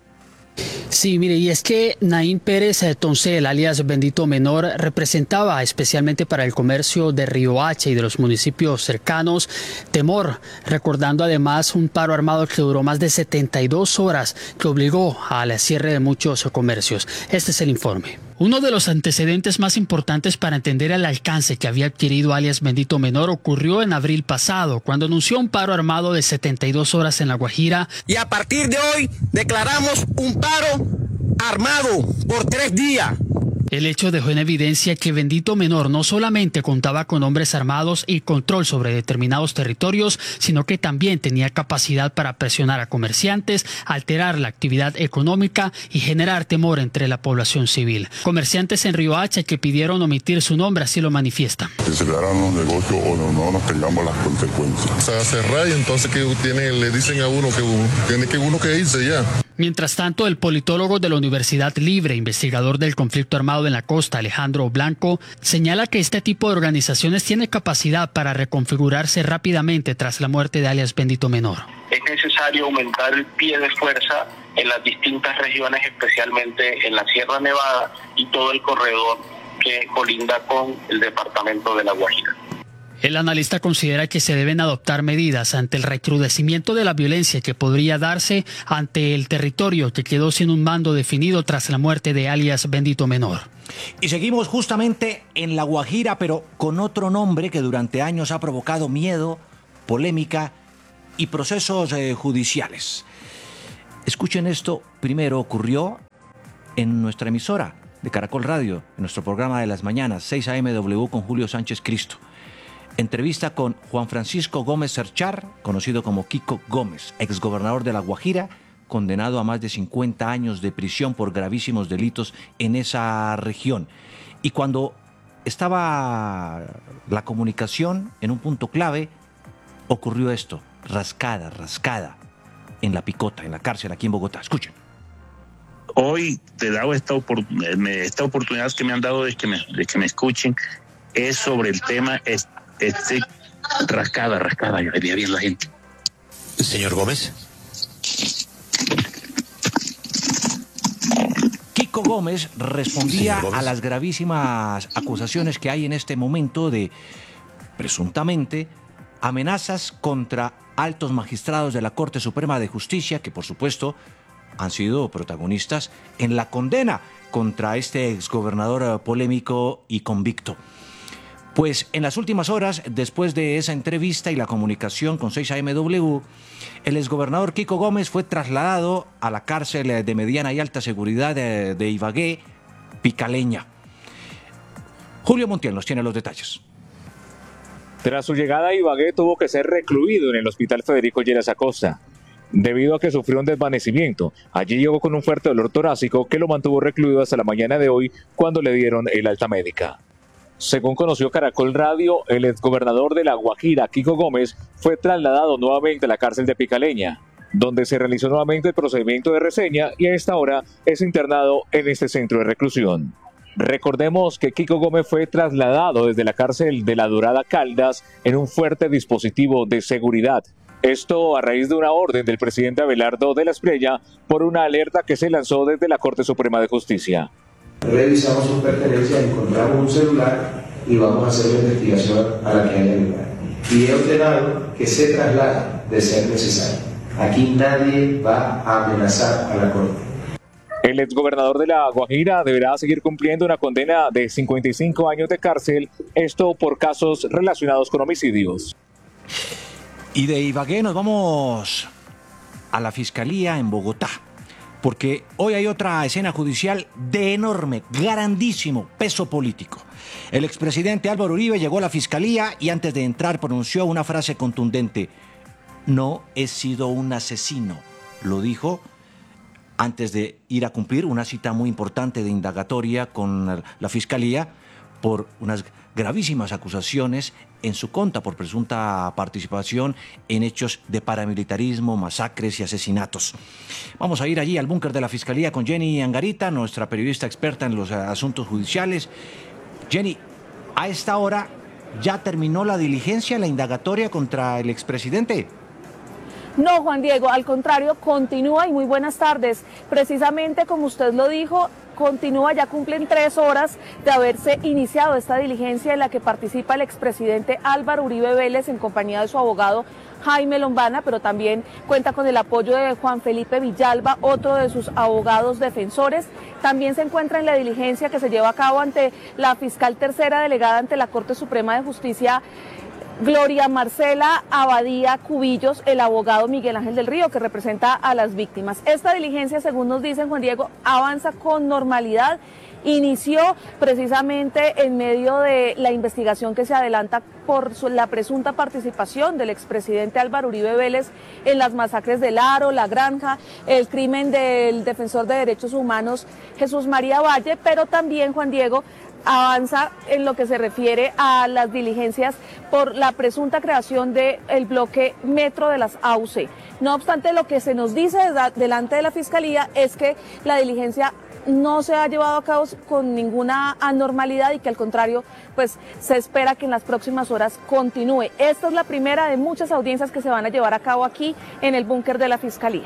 Speaker 11: Sí, mire, y es que Naín Pérez Toncel, alias Bendito Menor, representaba especialmente para el comercio de Riohacha y de los municipios cercanos temor, recordando además un paro armado que duró más de 72 horas que obligó al cierre de muchos comercios. Este es el informe. Uno de los antecedentes más importantes para entender el alcance que había adquirido alias Bendito Menor ocurrió en abril pasado, cuando anunció un paro armado de 72 horas en La Guajira.
Speaker 12: Y a partir de hoy declaramos un paro armado por 3 días
Speaker 11: El hecho dejó en evidencia que Bendito Menor no solamente contaba con hombres armados y control sobre determinados territorios, sino que también tenía capacidad para presionar a comerciantes, alterar la actividad económica y generar temor entre la población civil. Comerciantes en Riohacha que pidieron omitir su nombre así lo manifiestan.
Speaker 12: Que cerraran los negocios o no nos tengamos las consecuencias. O sea, cerrar y entonces que le dicen a uno que tiene que uno que irse ya.
Speaker 11: Mientras tanto, el politólogo de la Universidad Libre, investigador del conflicto armado en la costa, Alejandro Blanco, señala que este tipo de organizaciones tiene capacidad para reconfigurarse rápidamente tras la muerte de alias Bendito Menor.
Speaker 13: Es necesario aumentar el pie de fuerza en las distintas regiones, especialmente en la Sierra Nevada y todo el corredor que colinda con el departamento de La Guajira.
Speaker 11: El analista considera que se deben adoptar medidas ante el recrudecimiento de la violencia que podría darse ante el territorio que quedó sin un mando definido tras la muerte de alias Bendito Menor.
Speaker 8: Y seguimos justamente en La Guajira, pero con otro nombre que durante años ha provocado miedo, polémica y procesos judiciales. Escuchen esto, primero ocurrió en nuestra emisora de Caracol Radio, en nuestro programa de las mañanas, 6 AMW con Julio Sánchez Cristo. Entrevista con Juan Francisco Gómez Cerchar, conocido como Kiko Gómez, exgobernador de La Guajira, condenado a más de 50 años de prisión por gravísimos delitos en esa región. Y cuando estaba la comunicación en un punto clave, ocurrió esto, rascada en La Picota, en la cárcel aquí en Bogotá. Escuchen.
Speaker 14: Hoy te he dado esta oportunidad que me han dado de que me escuchen, es sobre el tema rascada, yo le bien la gente.
Speaker 6: Señor Gómez.
Speaker 8: Kiko Gómez respondía a las gravísimas acusaciones que hay en este momento de, presuntamente, amenazas contra altos magistrados de la Corte Suprema de Justicia, que por supuesto han sido protagonistas en la condena contra este exgobernador polémico y convicto. Pues en las últimas horas, después de esa entrevista y la comunicación con 6 AMW, el exgobernador Kiko Gómez fue trasladado a la cárcel de mediana y alta seguridad de Ibagué, Picaleña. Julio Montiel nos tiene los detalles.
Speaker 15: Tras su llegada a Ibagué tuvo que ser recluido en el Hospital Federico Lleras Acosta, debido a que sufrió un desvanecimiento. Allí llegó con un fuerte dolor torácico que lo mantuvo recluido hasta la mañana de hoy, cuando le dieron el alta médica. Según conoció Caracol Radio, el exgobernador de La Guajira, Kiko Gómez, fue trasladado nuevamente a la cárcel de Picaleña, donde se realizó nuevamente el procedimiento de reseña y a esta hora es internado en este centro de reclusión. Recordemos que Kiko Gómez fue trasladado desde la cárcel de La Dorada Caldas en un fuerte dispositivo de seguridad. Esto a raíz de una orden del presidente Abelardo de la Espriella por una alerta que se lanzó desde la Corte Suprema de Justicia.
Speaker 16: Revisamos su pertenencia, encontramos un celular y vamos a hacer la investigación a la que haya lugar. Y he ordenado que se traslade de ser necesario. Aquí nadie va a amenazar a la Corte.
Speaker 15: El exgobernador de La Guajira deberá seguir cumpliendo una condena de 55 años de cárcel, esto por casos relacionados con homicidios.
Speaker 8: Y de Ibagué nos vamos a la Fiscalía en Bogotá, porque hoy hay otra escena judicial de enorme, grandísimo peso político. El expresidente Álvaro Uribe llegó a la Fiscalía y antes de entrar pronunció una frase contundente: no he sido un asesino. Lo dijo antes de ir a cumplir una cita muy importante de indagatoria con la Fiscalía por unas gravísimas acusaciones en su contra por presunta participación en hechos de paramilitarismo, masacres y asesinatos. Vamos a ir allí al búnker de la Fiscalía con Jenny Angarita, nuestra periodista experta en los asuntos judiciales. Jenny, a esta hora ya terminó la diligencia, la indagatoria contra el expresidente.
Speaker 17: No, Juan Diego, al contrario, continúa y muy buenas tardes. Precisamente como usted lo dijo, continúa, ya cumplen 3 horas de haberse iniciado esta diligencia en la que participa el expresidente Álvaro Uribe Vélez en compañía de su abogado Jaime Lombana, pero también cuenta con el apoyo de Juan Felipe Villalba, otro de sus abogados defensores. También se encuentra en la diligencia que se lleva a cabo ante la fiscal tercera delegada ante la Corte Suprema de Justicia, Gloria Marcela Abadía Cubillos, el abogado Miguel Ángel del Río, que representa a las víctimas. Esta diligencia, según nos dicen, Juan Diego, avanza con normalidad. Inició precisamente en medio de la investigación que se adelanta por la presunta participación del expresidente Álvaro Uribe Vélez en las masacres del Aro, La Granja, el crimen del defensor de derechos humanos Jesús María Valle, pero también, Juan Diego, avanza en lo que se refiere a las diligencias por la presunta creación del bloque Metro de las AUC. No obstante, lo que se nos dice delante de la Fiscalía es que la diligencia no se ha llevado a cabo con ninguna anormalidad y que al contrario, pues se espera que en las próximas horas continúe. Esta es la primera de muchas audiencias que se van a llevar a cabo aquí en el búnker de la Fiscalía.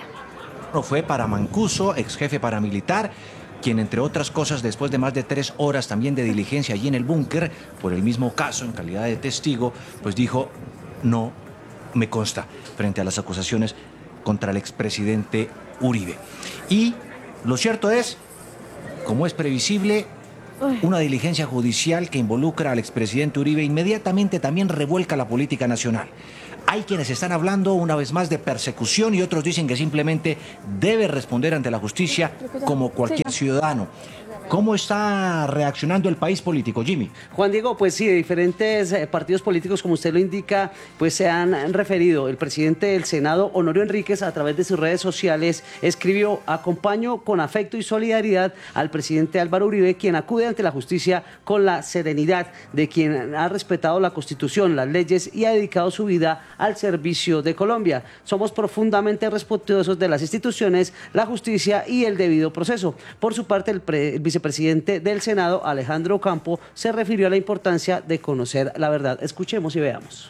Speaker 8: Fue para Mancuso, ex jefe paramilitar, quien entre otras cosas, después de más de 3 horas también de diligencia allí en el búnker, por el mismo caso, en calidad de testigo, pues dijo, no me consta, frente a las acusaciones contra el expresidente Uribe. Y lo cierto es, como es previsible, una diligencia judicial que involucra al expresidente Uribe inmediatamente también revuelca la política nacional. Hay quienes están hablando una vez más de persecución y otros dicen que simplemente debe responder ante la justicia como cualquier ciudadano. ¿Cómo está reaccionando el país político, Jimmy?
Speaker 18: Juan Diego, pues sí, de diferentes partidos políticos, como usted lo indica, pues se han referido. El presidente del Senado, Honorio Enríquez, a través de sus redes sociales, escribió: acompaño con afecto y solidaridad al presidente Álvaro Uribe, quien acude ante la justicia con la serenidad de quien ha respetado la Constitución, las leyes y ha dedicado su vida al servicio de Colombia. Somos profundamente respetuosos de las instituciones, la justicia y el debido proceso. Por su parte, el vicepresidente del Senado, Alejandro Campo, se refirió a la importancia de conocer la verdad. Escuchemos y veamos.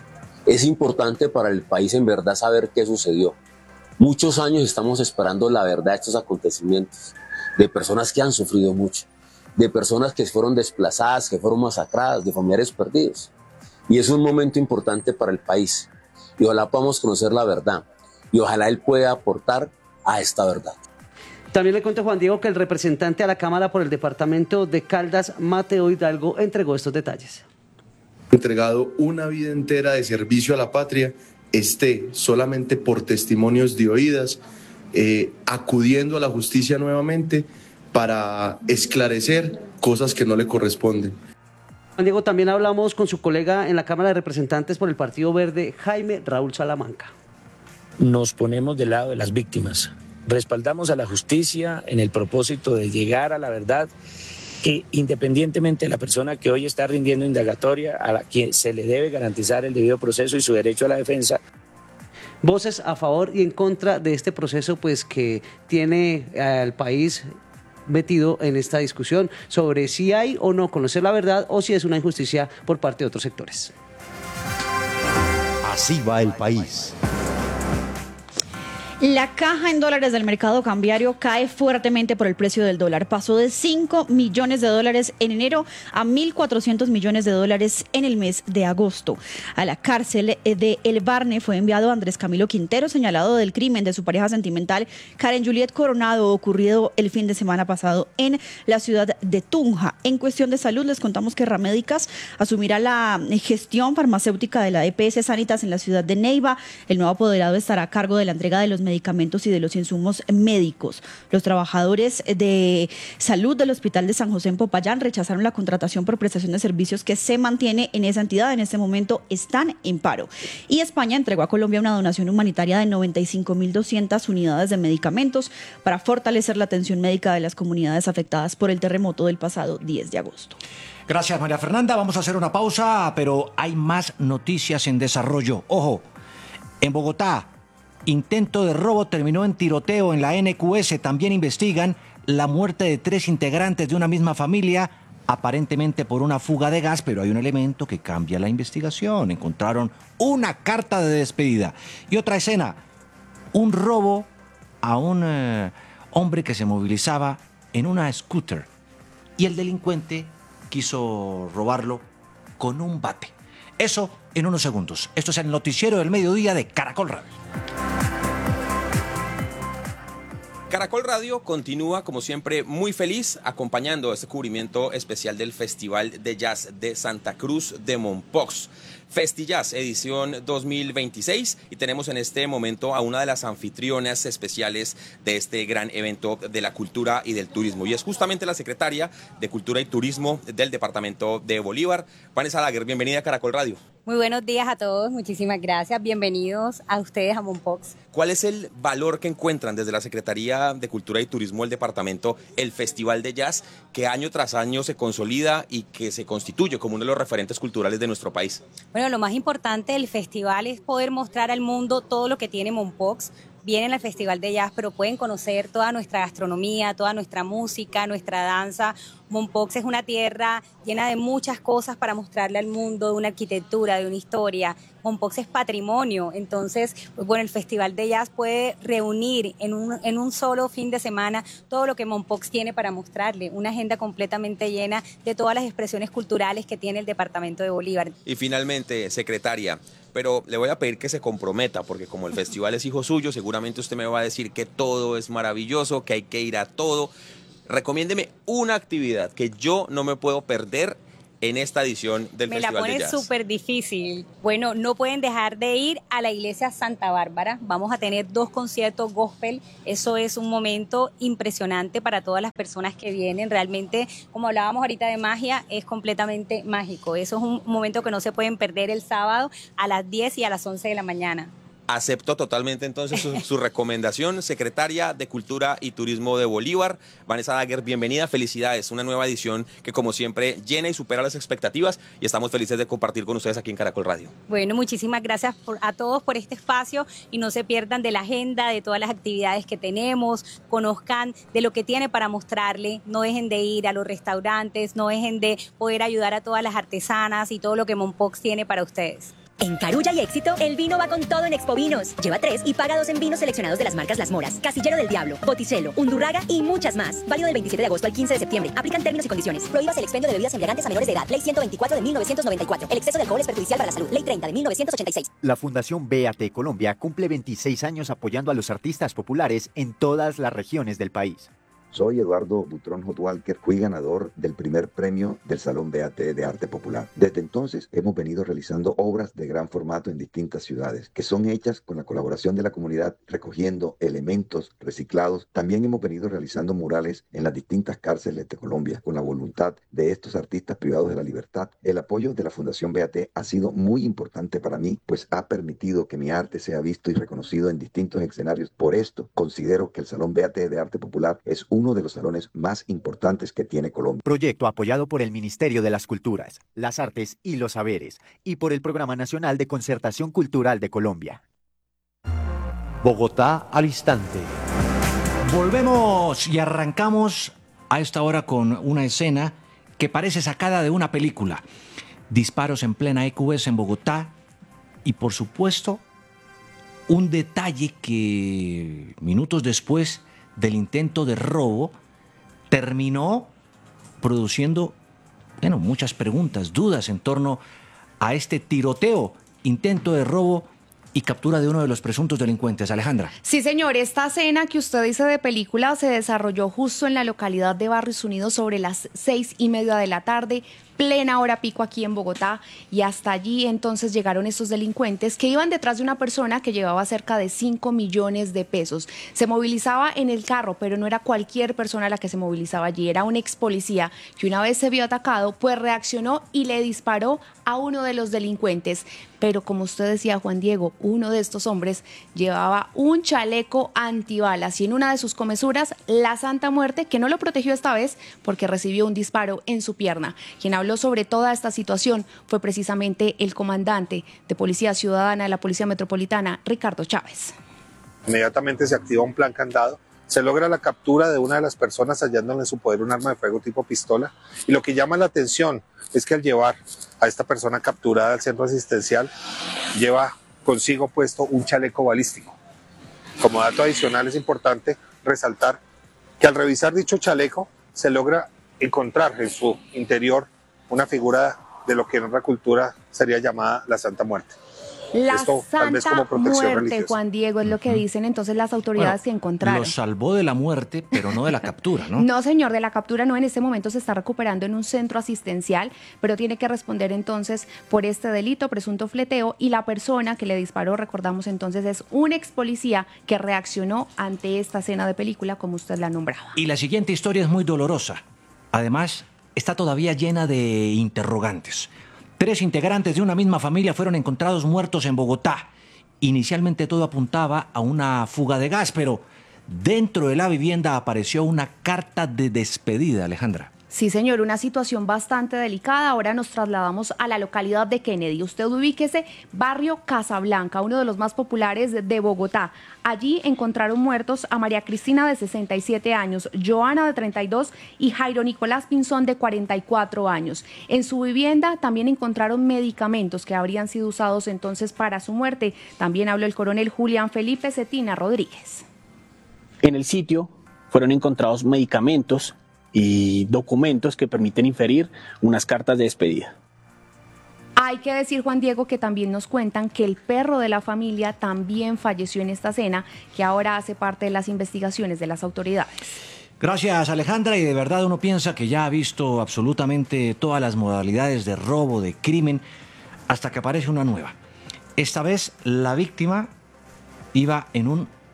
Speaker 19: Es importante para el país en verdad saber qué sucedió. Muchos años estamos esperando la verdad de estos acontecimientos, de personas que han sufrido mucho, de personas que fueron desplazadas, que fueron masacradas, de familiares perdidos. Y es un momento importante para el país. Y ojalá podamos conocer la verdad. Y ojalá él pueda aportar a esta verdad.
Speaker 18: También le cuento, Juan Diego, que el representante a la Cámara por el departamento de Caldas, Mateo Hidalgo, entregó estos detalles.
Speaker 20: Entregado una vida entera de servicio a la patria, solamente por testimonios de oídas, acudiendo a la justicia nuevamente para esclarecer cosas que no le corresponden.
Speaker 18: Juan Diego, también hablamos con su colega en la Cámara de Representantes por el Partido Verde, Jaime Raúl Salamanca.
Speaker 21: Nos ponemos del lado de las víctimas. Respaldamos a la justicia en el propósito de llegar a la verdad, que independientemente de la persona que hoy está rindiendo indagatoria, a la que se le debe garantizar el debido proceso y su derecho a la defensa.
Speaker 18: Voces a favor y en contra de este proceso, pues que tiene al país metido en esta discusión sobre si hay o no conocer la verdad o si es una injusticia por parte de otros sectores.
Speaker 22: Así va el país.
Speaker 10: La caja en dólares del mercado cambiario cae fuertemente por el precio del dólar. Pasó de 5 millones de dólares en enero a 1.400 millones de dólares en el mes de agosto. A la cárcel de El Barne fue enviado Andrés Camilo Quintero, señalado del crimen de su pareja sentimental, Karen Juliet Coronado, ocurrido el fin de semana pasado en la ciudad de Tunja. En cuestión de salud, les contamos que Ramédicas asumirá la gestión farmacéutica de la EPS Sanitas en la ciudad de Neiva. El nuevo apoderado estará a cargo de la entrega de los medicamentos y de los insumos médicos. Los trabajadores de salud del Hospital de San José en Popayán rechazaron la contratación por prestación de servicios que se mantiene en esa entidad. En este momento están en paro. Y España entregó a Colombia una donación humanitaria de 95.200 unidades de medicamentos para fortalecer la atención médica de las comunidades afectadas por el terremoto del pasado 10 de agosto.
Speaker 8: Gracias, María Fernanda. Vamos a hacer una pausa, pero hay más noticias en desarrollo. Ojo, en Bogotá, intento de robo terminó en tiroteo en la NQS. También investigan la muerte de 3 integrantes de una misma familia, aparentemente por una fuga de gas, pero hay un elemento que cambia la investigación. Encontraron una carta de despedida. Y otra escena, un robo a un hombre que se movilizaba en una scooter. Y el delincuente quiso robarlo con un bate. Eso en unos segundos. Esto es el noticiero del mediodía de Caracol Radio.
Speaker 23: Caracol Radio continúa, como siempre, muy feliz acompañando este cubrimiento especial del Festival de Jazz de Santa Cruz de Mompox. FestiJazz, edición 2026, y tenemos en este momento a una de las anfitrionas especiales de este gran evento de la cultura y del turismo, y es justamente la secretaria de Cultura y Turismo del departamento de Bolívar, Vanessa Lager. Bienvenida a Caracol Radio.
Speaker 1: Muy buenos días a todos, muchísimas gracias, bienvenidos a ustedes a Mompox.
Speaker 23: ¿Cuál es el valor que encuentran desde la Secretaría de Cultura y Turismo del departamento, el Festival de Jazz, que año tras año se consolida y que se constituye como uno de los referentes culturales de nuestro país?
Speaker 1: Bueno, lo más importante del festival es poder mostrar al mundo todo lo que tiene Mompox. Vienen al Festival de Jazz, pero pueden conocer toda nuestra gastronomía, toda nuestra música, nuestra danza. Mompox es una tierra llena de muchas cosas para mostrarle al mundo, de una arquitectura, de una historia. Mompox es patrimonio, entonces, pues bueno, el Festival de Jazz puede reunir en un solo fin de semana todo lo que Mompox tiene para mostrarle, una agenda completamente llena de todas las expresiones culturales que tiene el departamento de Bolívar.
Speaker 23: Y finalmente, secretaria, pero le voy a pedir que se comprometa, porque como el festival es hijo suyo, seguramente usted me va a decir que todo es maravilloso, que hay que ir a todo. Recomiéndeme una actividad que yo no me puedo perder en esta edición del Festival de Jazz.
Speaker 1: Me la pone súper difícil. Bueno, no pueden dejar de ir a la iglesia Santa Bárbara. Vamos a tener 2 conciertos gospel. Eso es un momento impresionante para todas las personas que vienen. Realmente, como hablábamos ahorita de magia, es completamente mágico. Eso es un momento que no se pueden perder el sábado a las 10 y a las 11 de la mañana.
Speaker 23: Acepto totalmente entonces su recomendación, secretaria de Cultura y Turismo de Bolívar, Vanessa Lager, bienvenida, felicidades, una nueva edición que como siempre llena y supera las expectativas y estamos felices de compartir con ustedes aquí en Caracol Radio.
Speaker 1: Bueno, muchísimas gracias a todos por este espacio y no se pierdan de la agenda, de todas las actividades que tenemos, conozcan de lo que tiene para mostrarle, no dejen de ir a los restaurantes, no dejen de poder ayudar a todas las artesanas y todo lo que Mompox tiene para ustedes.
Speaker 3: En Carulla y Éxito, el vino va con todo en Expo Vinos. Lleva 3 y paga 2 en vinos seleccionados de las marcas Las Moras, Casillero del Diablo, Botticello, Undurraga y muchas más. Válido del 27 de agosto al 15 de septiembre. Aplican términos y condiciones. Prohíbas el expendio de bebidas embriagantes a menores de edad. Ley 124 de 1994. El exceso de alcohol es perjudicial para la salud. Ley 30 de 1986.
Speaker 22: La Fundación BAT Colombia cumple 26 años apoyando a los artistas populares en todas las regiones del país.
Speaker 24: Soy Eduardo Butrón Hotwalker, fui ganador del primer premio del Salón BAT de Arte Popular. Desde entonces hemos venido realizando obras de gran formato en distintas ciudades, que son hechas con la colaboración de la comunidad, recogiendo elementos reciclados. También hemos venido realizando murales en las distintas cárceles de Colombia, con la voluntad de estos artistas privados de la libertad. El apoyo de la Fundación BAT ha sido muy importante para mí, pues ha permitido que mi arte sea visto y reconocido en distintos escenarios. Por esto, considero que el Salón BAT de Arte Popular es uno de los salones más importantes que tiene Colombia.
Speaker 22: Proyecto apoyado por el Ministerio de las Culturas, las Artes y los Saberes y por el Programa Nacional de Concertación Cultural de Colombia.
Speaker 8: Bogotá al instante. Volvemos y arrancamos a esta hora con una escena que parece sacada de una película. Disparos en plena EQS en Bogotá y por supuesto un detalle que minutos después del intento de robo terminó produciendo muchas preguntas, dudas en torno a este tiroteo, intento de robo y captura de uno de los presuntos delincuentes. Alejandra.
Speaker 25: Sí, señor, esta escena que usted dice de película se desarrolló justo en la localidad de Barrios Unidos sobre las 6:30 de la tarde, plena hora pico aquí en Bogotá, y hasta allí entonces llegaron estos delincuentes que iban detrás de una persona que llevaba cerca de 5 millones de pesos. Se movilizaba en el carro, pero no era cualquier persona la que se movilizaba allí, era un ex policía que una vez se vio atacado, pues reaccionó y le disparó a uno de los delincuentes. Pero como usted decía, Juan Diego, uno de estos hombres llevaba un chaleco antibalas y en una de sus comesuras la Santa Muerte, que no lo protegió esta vez porque recibió un disparo en su pierna. Quien habló sobre toda esta situación fue precisamente el comandante de Policía Ciudadana de la Policía Metropolitana, Ricardo Chávez.
Speaker 26: Inmediatamente se activa un plan candado, se logra la captura de una de las personas hallándole en su poder un arma de fuego tipo pistola, y lo que llama la atención es que al llevar a esta persona capturada al centro asistencial lleva consigo puesto un chaleco balístico. Como dato adicional es importante resaltar que al revisar dicho chaleco se logra encontrar en su interior una figura de lo que en otra cultura sería llamada la Santa Muerte.
Speaker 25: La
Speaker 26: Esto tal vez como
Speaker 25: Santa
Speaker 26: protección
Speaker 25: Muerte,
Speaker 26: religiosa.
Speaker 25: Juan Diego, es lo que dicen entonces las autoridades que encontraron.
Speaker 8: Lo salvó de la muerte, pero no de la captura, ¿no?
Speaker 25: No, señor, de la captura no, en este momento se está recuperando en un centro asistencial, pero tiene que responder entonces por este delito, presunto fleteo, y la persona que le disparó, recordamos entonces, es un ex policía que reaccionó ante esta escena de película, como usted la nombraba.
Speaker 8: Y la siguiente historia es muy dolorosa. Además, está todavía llena de interrogantes. 3 integrantes de una misma familia fueron encontrados muertos en Bogotá. Inicialmente todo apuntaba a una fuga de gas, pero dentro de la vivienda apareció una carta de despedida, Alejandra.
Speaker 25: Sí, señor, una situación bastante delicada. Ahora nos trasladamos a la localidad de Kennedy. Usted ubíquese, barrio Casablanca, uno de los más populares de Bogotá. Allí encontraron muertos a María Cristina, de 67 años, Joana, de 32, y Jairo Nicolás Pinzón, de 44 años. En su vivienda también encontraron medicamentos que habrían sido usados entonces para su muerte. También habló el coronel Julián Felipe Cetina Rodríguez.
Speaker 2: En el sitio fueron encontrados medicamentos y documentos que permiten inferir unas cartas de despedida.
Speaker 25: Hay que decir, Juan Diego, que también nos cuentan que el perro de la familia también falleció en esta cena, que ahora hace parte de las investigaciones de las autoridades.
Speaker 8: Gracias, Alejandra, y de verdad uno piensa que ya ha visto absolutamente todas las modalidades de robo, de crimen, hasta que aparece una nueva. Esta vez la víctima iba en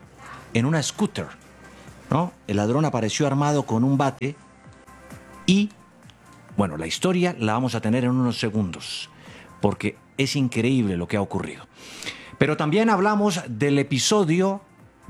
Speaker 8: una scooter, ¿no? El ladrón apareció armado con un bate y, bueno, la historia la vamos a tener en unos segundos, porque es increíble lo que ha ocurrido. Pero también hablamos del episodio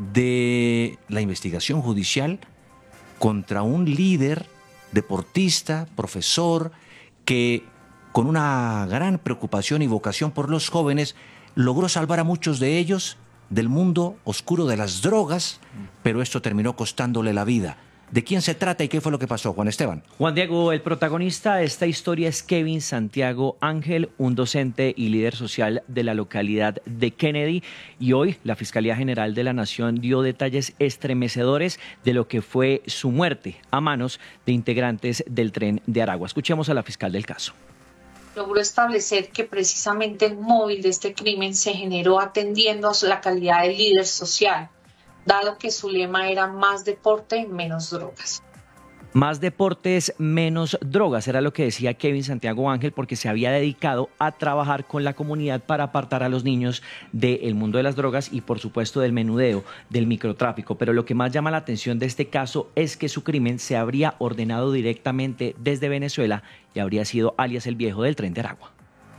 Speaker 8: de la investigación judicial contra un líder, deportista, profesor, que con una gran preocupación y vocación por los jóvenes logró salvar a muchos de ellos del mundo oscuro de las drogas, pero esto terminó costándole la vida. ¿De quién se trata y qué fue lo que pasó, Juan Esteban?
Speaker 4: Juan Diego, el protagonista de esta historia es Kevin Santiago Ángel, un docente y líder social de la localidad de Kennedy. Y hoy la Fiscalía General de la Nación dio detalles estremecedores de lo que fue su muerte a manos de integrantes del Tren de Aragua. Escuchemos a la fiscal del caso.
Speaker 5: Logró establecer que precisamente el móvil de este crimen se generó atendiendo a la calidad de líder social, dado que su lema era más deporte, menos drogas.
Speaker 4: Más deportes, menos drogas, era lo que decía Kevin Santiago Ángel, porque se había dedicado a trabajar con la comunidad para apartar a los niños del mundo de las drogas y por supuesto del menudeo, del microtráfico. Pero lo que más llama la atención de este caso es que su crimen se habría ordenado directamente desde Venezuela y habría sido alias el Viejo del Tren de Aragua.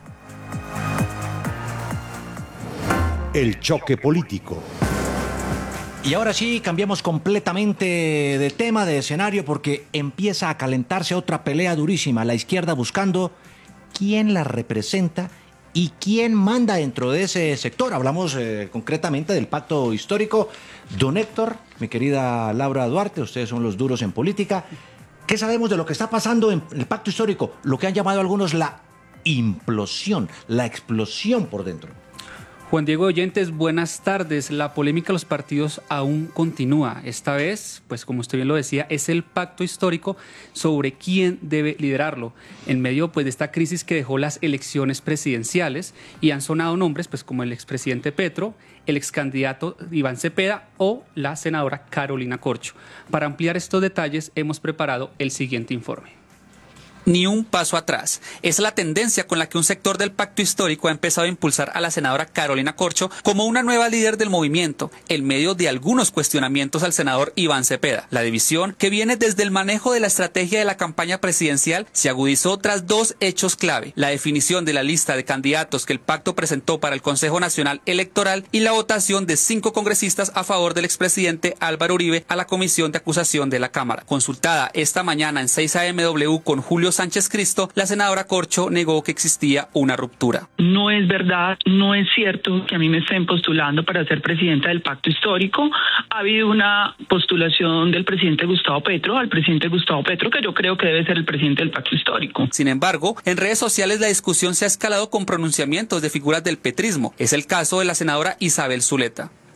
Speaker 22: El choque político.
Speaker 8: Y ahora sí, cambiamos completamente de tema, de escenario, porque empieza a calentarse otra pelea durísima. La izquierda buscando quién la representa y quién manda dentro de ese sector. Hablamos concretamente del pacto histórico. Don Héctor, mi querida Laura Duarte, ustedes son los duros en política. ¿Qué sabemos de lo que está pasando en el pacto histórico? Lo que han llamado algunos la implosión, la explosión por dentro.
Speaker 7: Juan Diego Oyentes, buenas tardes. La polémica de los partidos aún continúa. Esta vez, pues como usted bien lo decía, es el pacto histórico sobre quién debe liderarlo. En medio pues, de esta crisis que dejó las elecciones presidenciales y han sonado nombres pues, como el expresidente Petro, el excandidato Iván Cepeda o la senadora Carolina Corcho. Para ampliar estos detalles hemos preparado el siguiente informe.
Speaker 9: Ni un paso atrás. Es la tendencia con la que un sector del pacto histórico ha empezado a impulsar a la senadora Carolina Corcho como una nueva líder del movimiento, en medio de algunos cuestionamientos al senador Iván Cepeda. La división, que viene desde el manejo de la estrategia de la campaña presidencial, se agudizó tras dos hechos clave: la definición de la lista de candidatos que el pacto presentó para el Consejo Nacional Electoral y la votación de 5 congresistas a favor del expresidente Álvaro Uribe a la Comisión de Acusación de la Cámara. Consultada esta mañana en 6 AMW con Julio Sánchez Cristo, la senadora Corcho negó que existía una ruptura.
Speaker 12: No es verdad, no es cierto que a mí me estén postulando para ser presidenta del pacto histórico. Ha habido una postulación del presidente Gustavo Petro, al presidente Gustavo Petro, que yo creo que debe ser el presidente del pacto histórico.
Speaker 9: Sin embargo, en redes sociales la discusión se ha escalado con pronunciamientos de figuras del petrismo. Es el caso de la senadora Isabel Zuleta.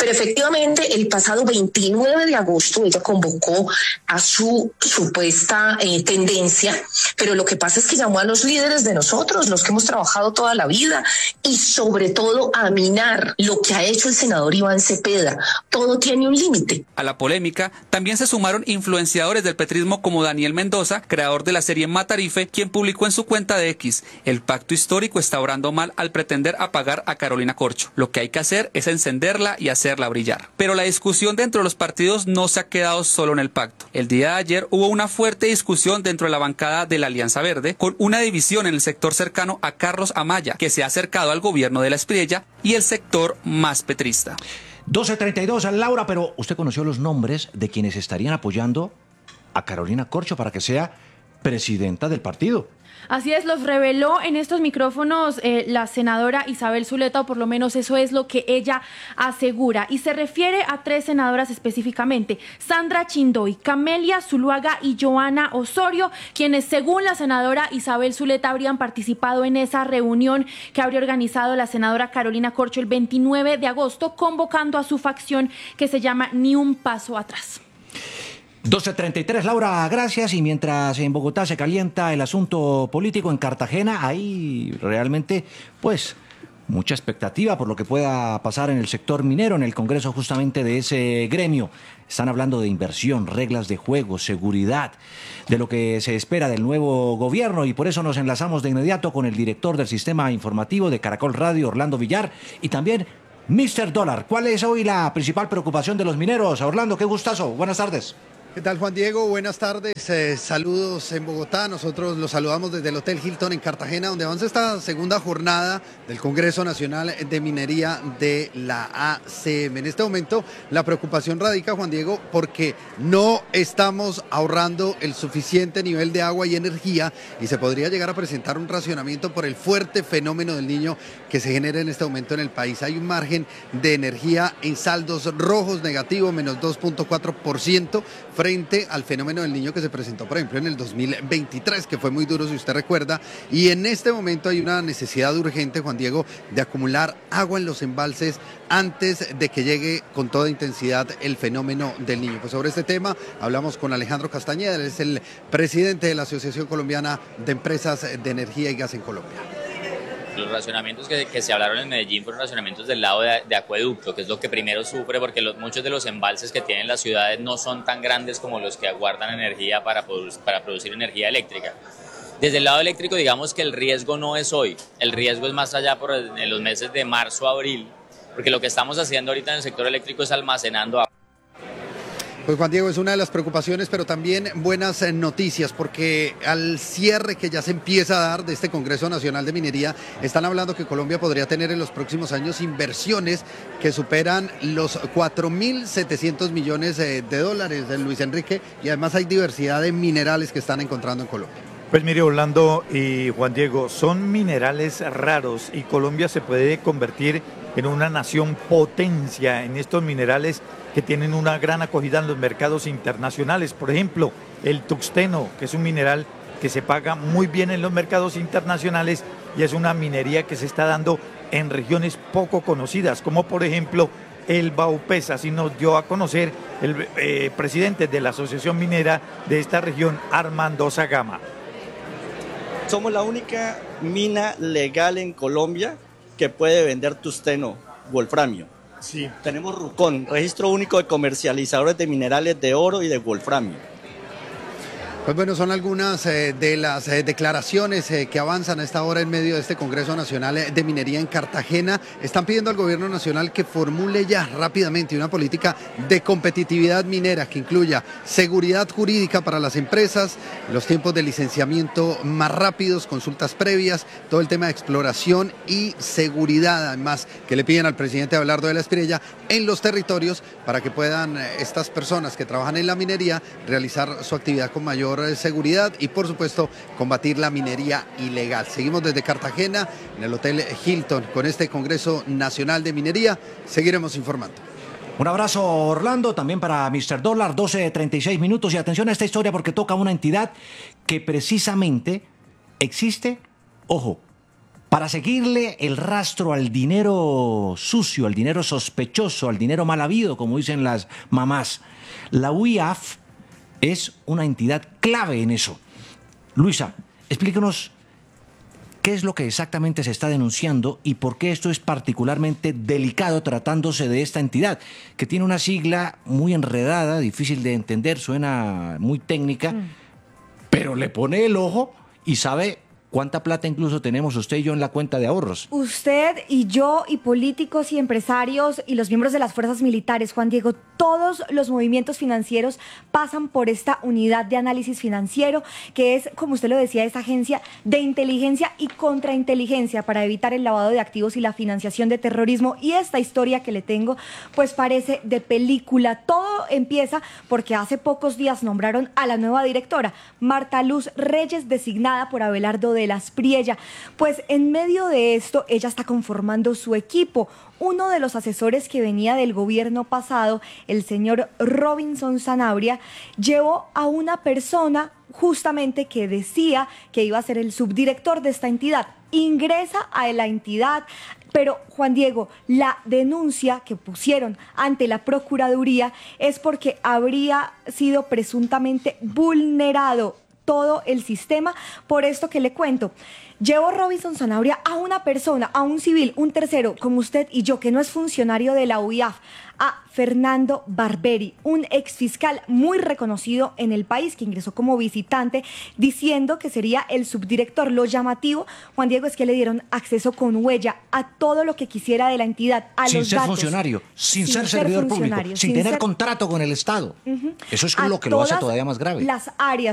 Speaker 6: Pero efectivamente, el pasado 29 de agosto ella convocó a su supuesta tendencia, pero lo que pasa es que llamó a los líderes de nosotros, los que hemos trabajado toda la vida, y sobre todo a minar lo que ha hecho el senador Iván Cepeda. Todo tiene un límite.
Speaker 9: A la polémica también se sumaron influenciadores del petrismo como Daniel Mendoza, creador de la serie Matarife, quien publicó en su cuenta de X: el pacto histórico está obrando mal al pretender apagar a Carolina Corcho. Lo que hay que hacer es encenderla y hacerla brillar. Pero la discusión dentro de los partidos no se ha quedado solo en el pacto. El día de ayer hubo una fuerte discusión dentro de la bancada de la Alianza Verde, con una división en el sector cercano a Carlos Amaya, que se ha acercado al gobierno de la Espriella, y el sector más petrista.
Speaker 8: 12:32, Laura, pero usted conoció los nombres de quienes estarían apoyando a Carolina Corcho para que sea presidenta del partido.
Speaker 25: Así es, los reveló en estos micrófonos la senadora Isabel Zuleta, o por lo menos eso es lo que ella asegura. Y se refiere a 3 senadoras específicamente: Sandra Chindoy, Camelia Zuluaga y Joana Osorio, quienes según la senadora Isabel Zuleta habrían participado en esa reunión que habría organizado la senadora Carolina Corcho el 29 de agosto, convocando a su facción que se llama Ni un Paso Atrás.
Speaker 8: 12:33, Laura, gracias. Y mientras en Bogotá se calienta el asunto político, en Cartagena hay realmente, pues, mucha expectativa por lo que pueda pasar en el sector minero, en el Congreso justamente de ese gremio. Están hablando de inversión, reglas de juego, seguridad, de lo que se espera del nuevo gobierno, y por eso nos enlazamos de inmediato con el director del Sistema Informativo de Caracol Radio, Orlando Villar, y también Mr. Dólar. ¿Cuál es hoy la principal preocupación de los mineros? Orlando, qué gustazo. Buenas tardes.
Speaker 11: ¿Qué tal, Juan Diego? Buenas tardes, saludos en Bogotá. Nosotros los saludamos desde el Hotel Hilton en Cartagena, donde avanza esta segunda jornada del Congreso Nacional de Minería de la ACM. En este momento la preocupación radica, Juan Diego, porque no estamos ahorrando el suficiente nivel de agua y energía, y se podría llegar a presentar un racionamiento por el fuerte fenómeno del Niño que se genera en este momento en el país. Hay un margen de energía en saldos rojos negativo, menos 2.4%, frente al fenómeno del Niño que se presentó, por ejemplo, en el 2023, que fue muy duro, si usted recuerda, y en este momento hay una necesidad urgente, Juan Diego, de acumular agua en los embalses antes de que llegue con toda intensidad el fenómeno del Niño. Pues sobre este tema hablamos con Alejandro Castañeda, él es el presidente de la Asociación Colombiana de Empresas de Energía y Gas en Colombia.
Speaker 13: Los racionamientos que se hablaron en Medellín fueron racionamientos del lado de acueducto, que es lo que primero sufre, porque muchos de los embalses que tienen las ciudades no son tan grandes como los que aguardan energía para producir energía eléctrica. Desde el lado eléctrico, digamos que el riesgo no es hoy, el riesgo es más allá en los meses de marzo a abril, porque lo que estamos haciendo ahorita en el sector eléctrico es almacenando agua.
Speaker 11: Pues Juan Diego, es una de las preocupaciones, pero también buenas noticias, porque al cierre que ya se empieza a dar de este Congreso Nacional de Minería, están hablando que Colombia podría tener en los próximos años inversiones que superan los 4.700 millones de dólares, Luis Enrique, y además hay diversidad de minerales que están encontrando en Colombia.
Speaker 14: Pues mire, Orlando y Juan Diego, son minerales raros y Colombia se puede convertir en una nación potencia en estos minerales que tienen una gran acogida en los mercados internacionales. Por ejemplo, el tuxteno, que es un mineral que se paga muy bien en los mercados internacionales y es una minería que se está dando en regiones poco conocidas, como por ejemplo el Baupés. Así nos dio a conocer el presidente de la Asociación Minera de esta región, Armando Zagama.
Speaker 15: Somos la única mina legal en Colombia que puede vender tuxteno, wolframio.
Speaker 14: Sí.
Speaker 15: Tenemos RUCON, Registro Único de Comercializadores de Minerales de Oro y de Wolframio.
Speaker 11: Pues bueno, son algunas de las declaraciones que avanzan a esta hora en medio de este Congreso Nacional de Minería en Cartagena. Están pidiendo al gobierno nacional que formule ya rápidamente una política de competitividad minera que incluya seguridad jurídica para las empresas, los tiempos de licenciamiento más rápidos, consultas previas, todo el tema de exploración y seguridad, además, que le piden al presidente Abelardo de la Espriella en los territorios para que puedan estas personas que trabajan en la minería realizar su actividad con mayor seguridad y, por supuesto, combatir la minería ilegal. Seguimos desde Cartagena, en el Hotel Hilton, con este Congreso Nacional de Minería. Seguiremos informando.
Speaker 8: Un abrazo, Orlando, también para Mr. Dólar, 12:36 minutos. Y atención a esta historia porque toca una entidad que precisamente existe, ojo, para seguirle el rastro al dinero sucio, al dinero sospechoso, al dinero mal habido, como dicen las mamás. La UIAF es una entidad clave en eso. Luisa, explícanos qué es lo que exactamente se está denunciando y por qué esto es particularmente delicado tratándose de esta entidad, que tiene una sigla muy enredada, difícil de entender, suena muy técnica, pero le pone el ojo y sabe cuánta plata incluso tenemos usted y yo en la cuenta de ahorros.
Speaker 16: Usted y yo y políticos y empresarios y los miembros de las fuerzas militares, Juan Diego, todos los movimientos financieros pasan por esta unidad de análisis financiero, que es, como usted lo decía, esa agencia de inteligencia y contrainteligencia para evitar el lavado de activos y la financiación de terrorismo. Y esta historia que le tengo, pues parece de película. Todo empieza porque hace pocos días nombraron a la nueva directora, Marta Luz Reyes, designada por Abelardo de las Priella. Pues en medio de esto, ella está conformando su equipo. Uno de los asesores que venía del gobierno pasado, el señor Robinson Sanabria, llevó a una persona justamente que decía que iba a ser el subdirector de esta entidad. Ingresa a la entidad, pero Juan Diego, la denuncia que pusieron ante la Procuraduría es porque habría sido presuntamente vulnerado todo el sistema. Por esto que le cuento, llevó Robinson Sanabria a una persona, a un civil, un tercero, como usted y yo, que no es funcionario de la UIAF, a Fernando Barberi, un exfiscal muy reconocido en el país que ingresó como visitante, diciendo que sería el subdirector. Lo llamativo, Juan Diego, es que le dieron acceso con huella a todo lo que quisiera de la entidad, a
Speaker 8: sin
Speaker 16: los
Speaker 8: ser
Speaker 16: datos.
Speaker 8: Funcionario, sin ser servidor público, sin tener contrato con el Estado. Eso es lo que lo hace todavía más grave.
Speaker 16: Las áreas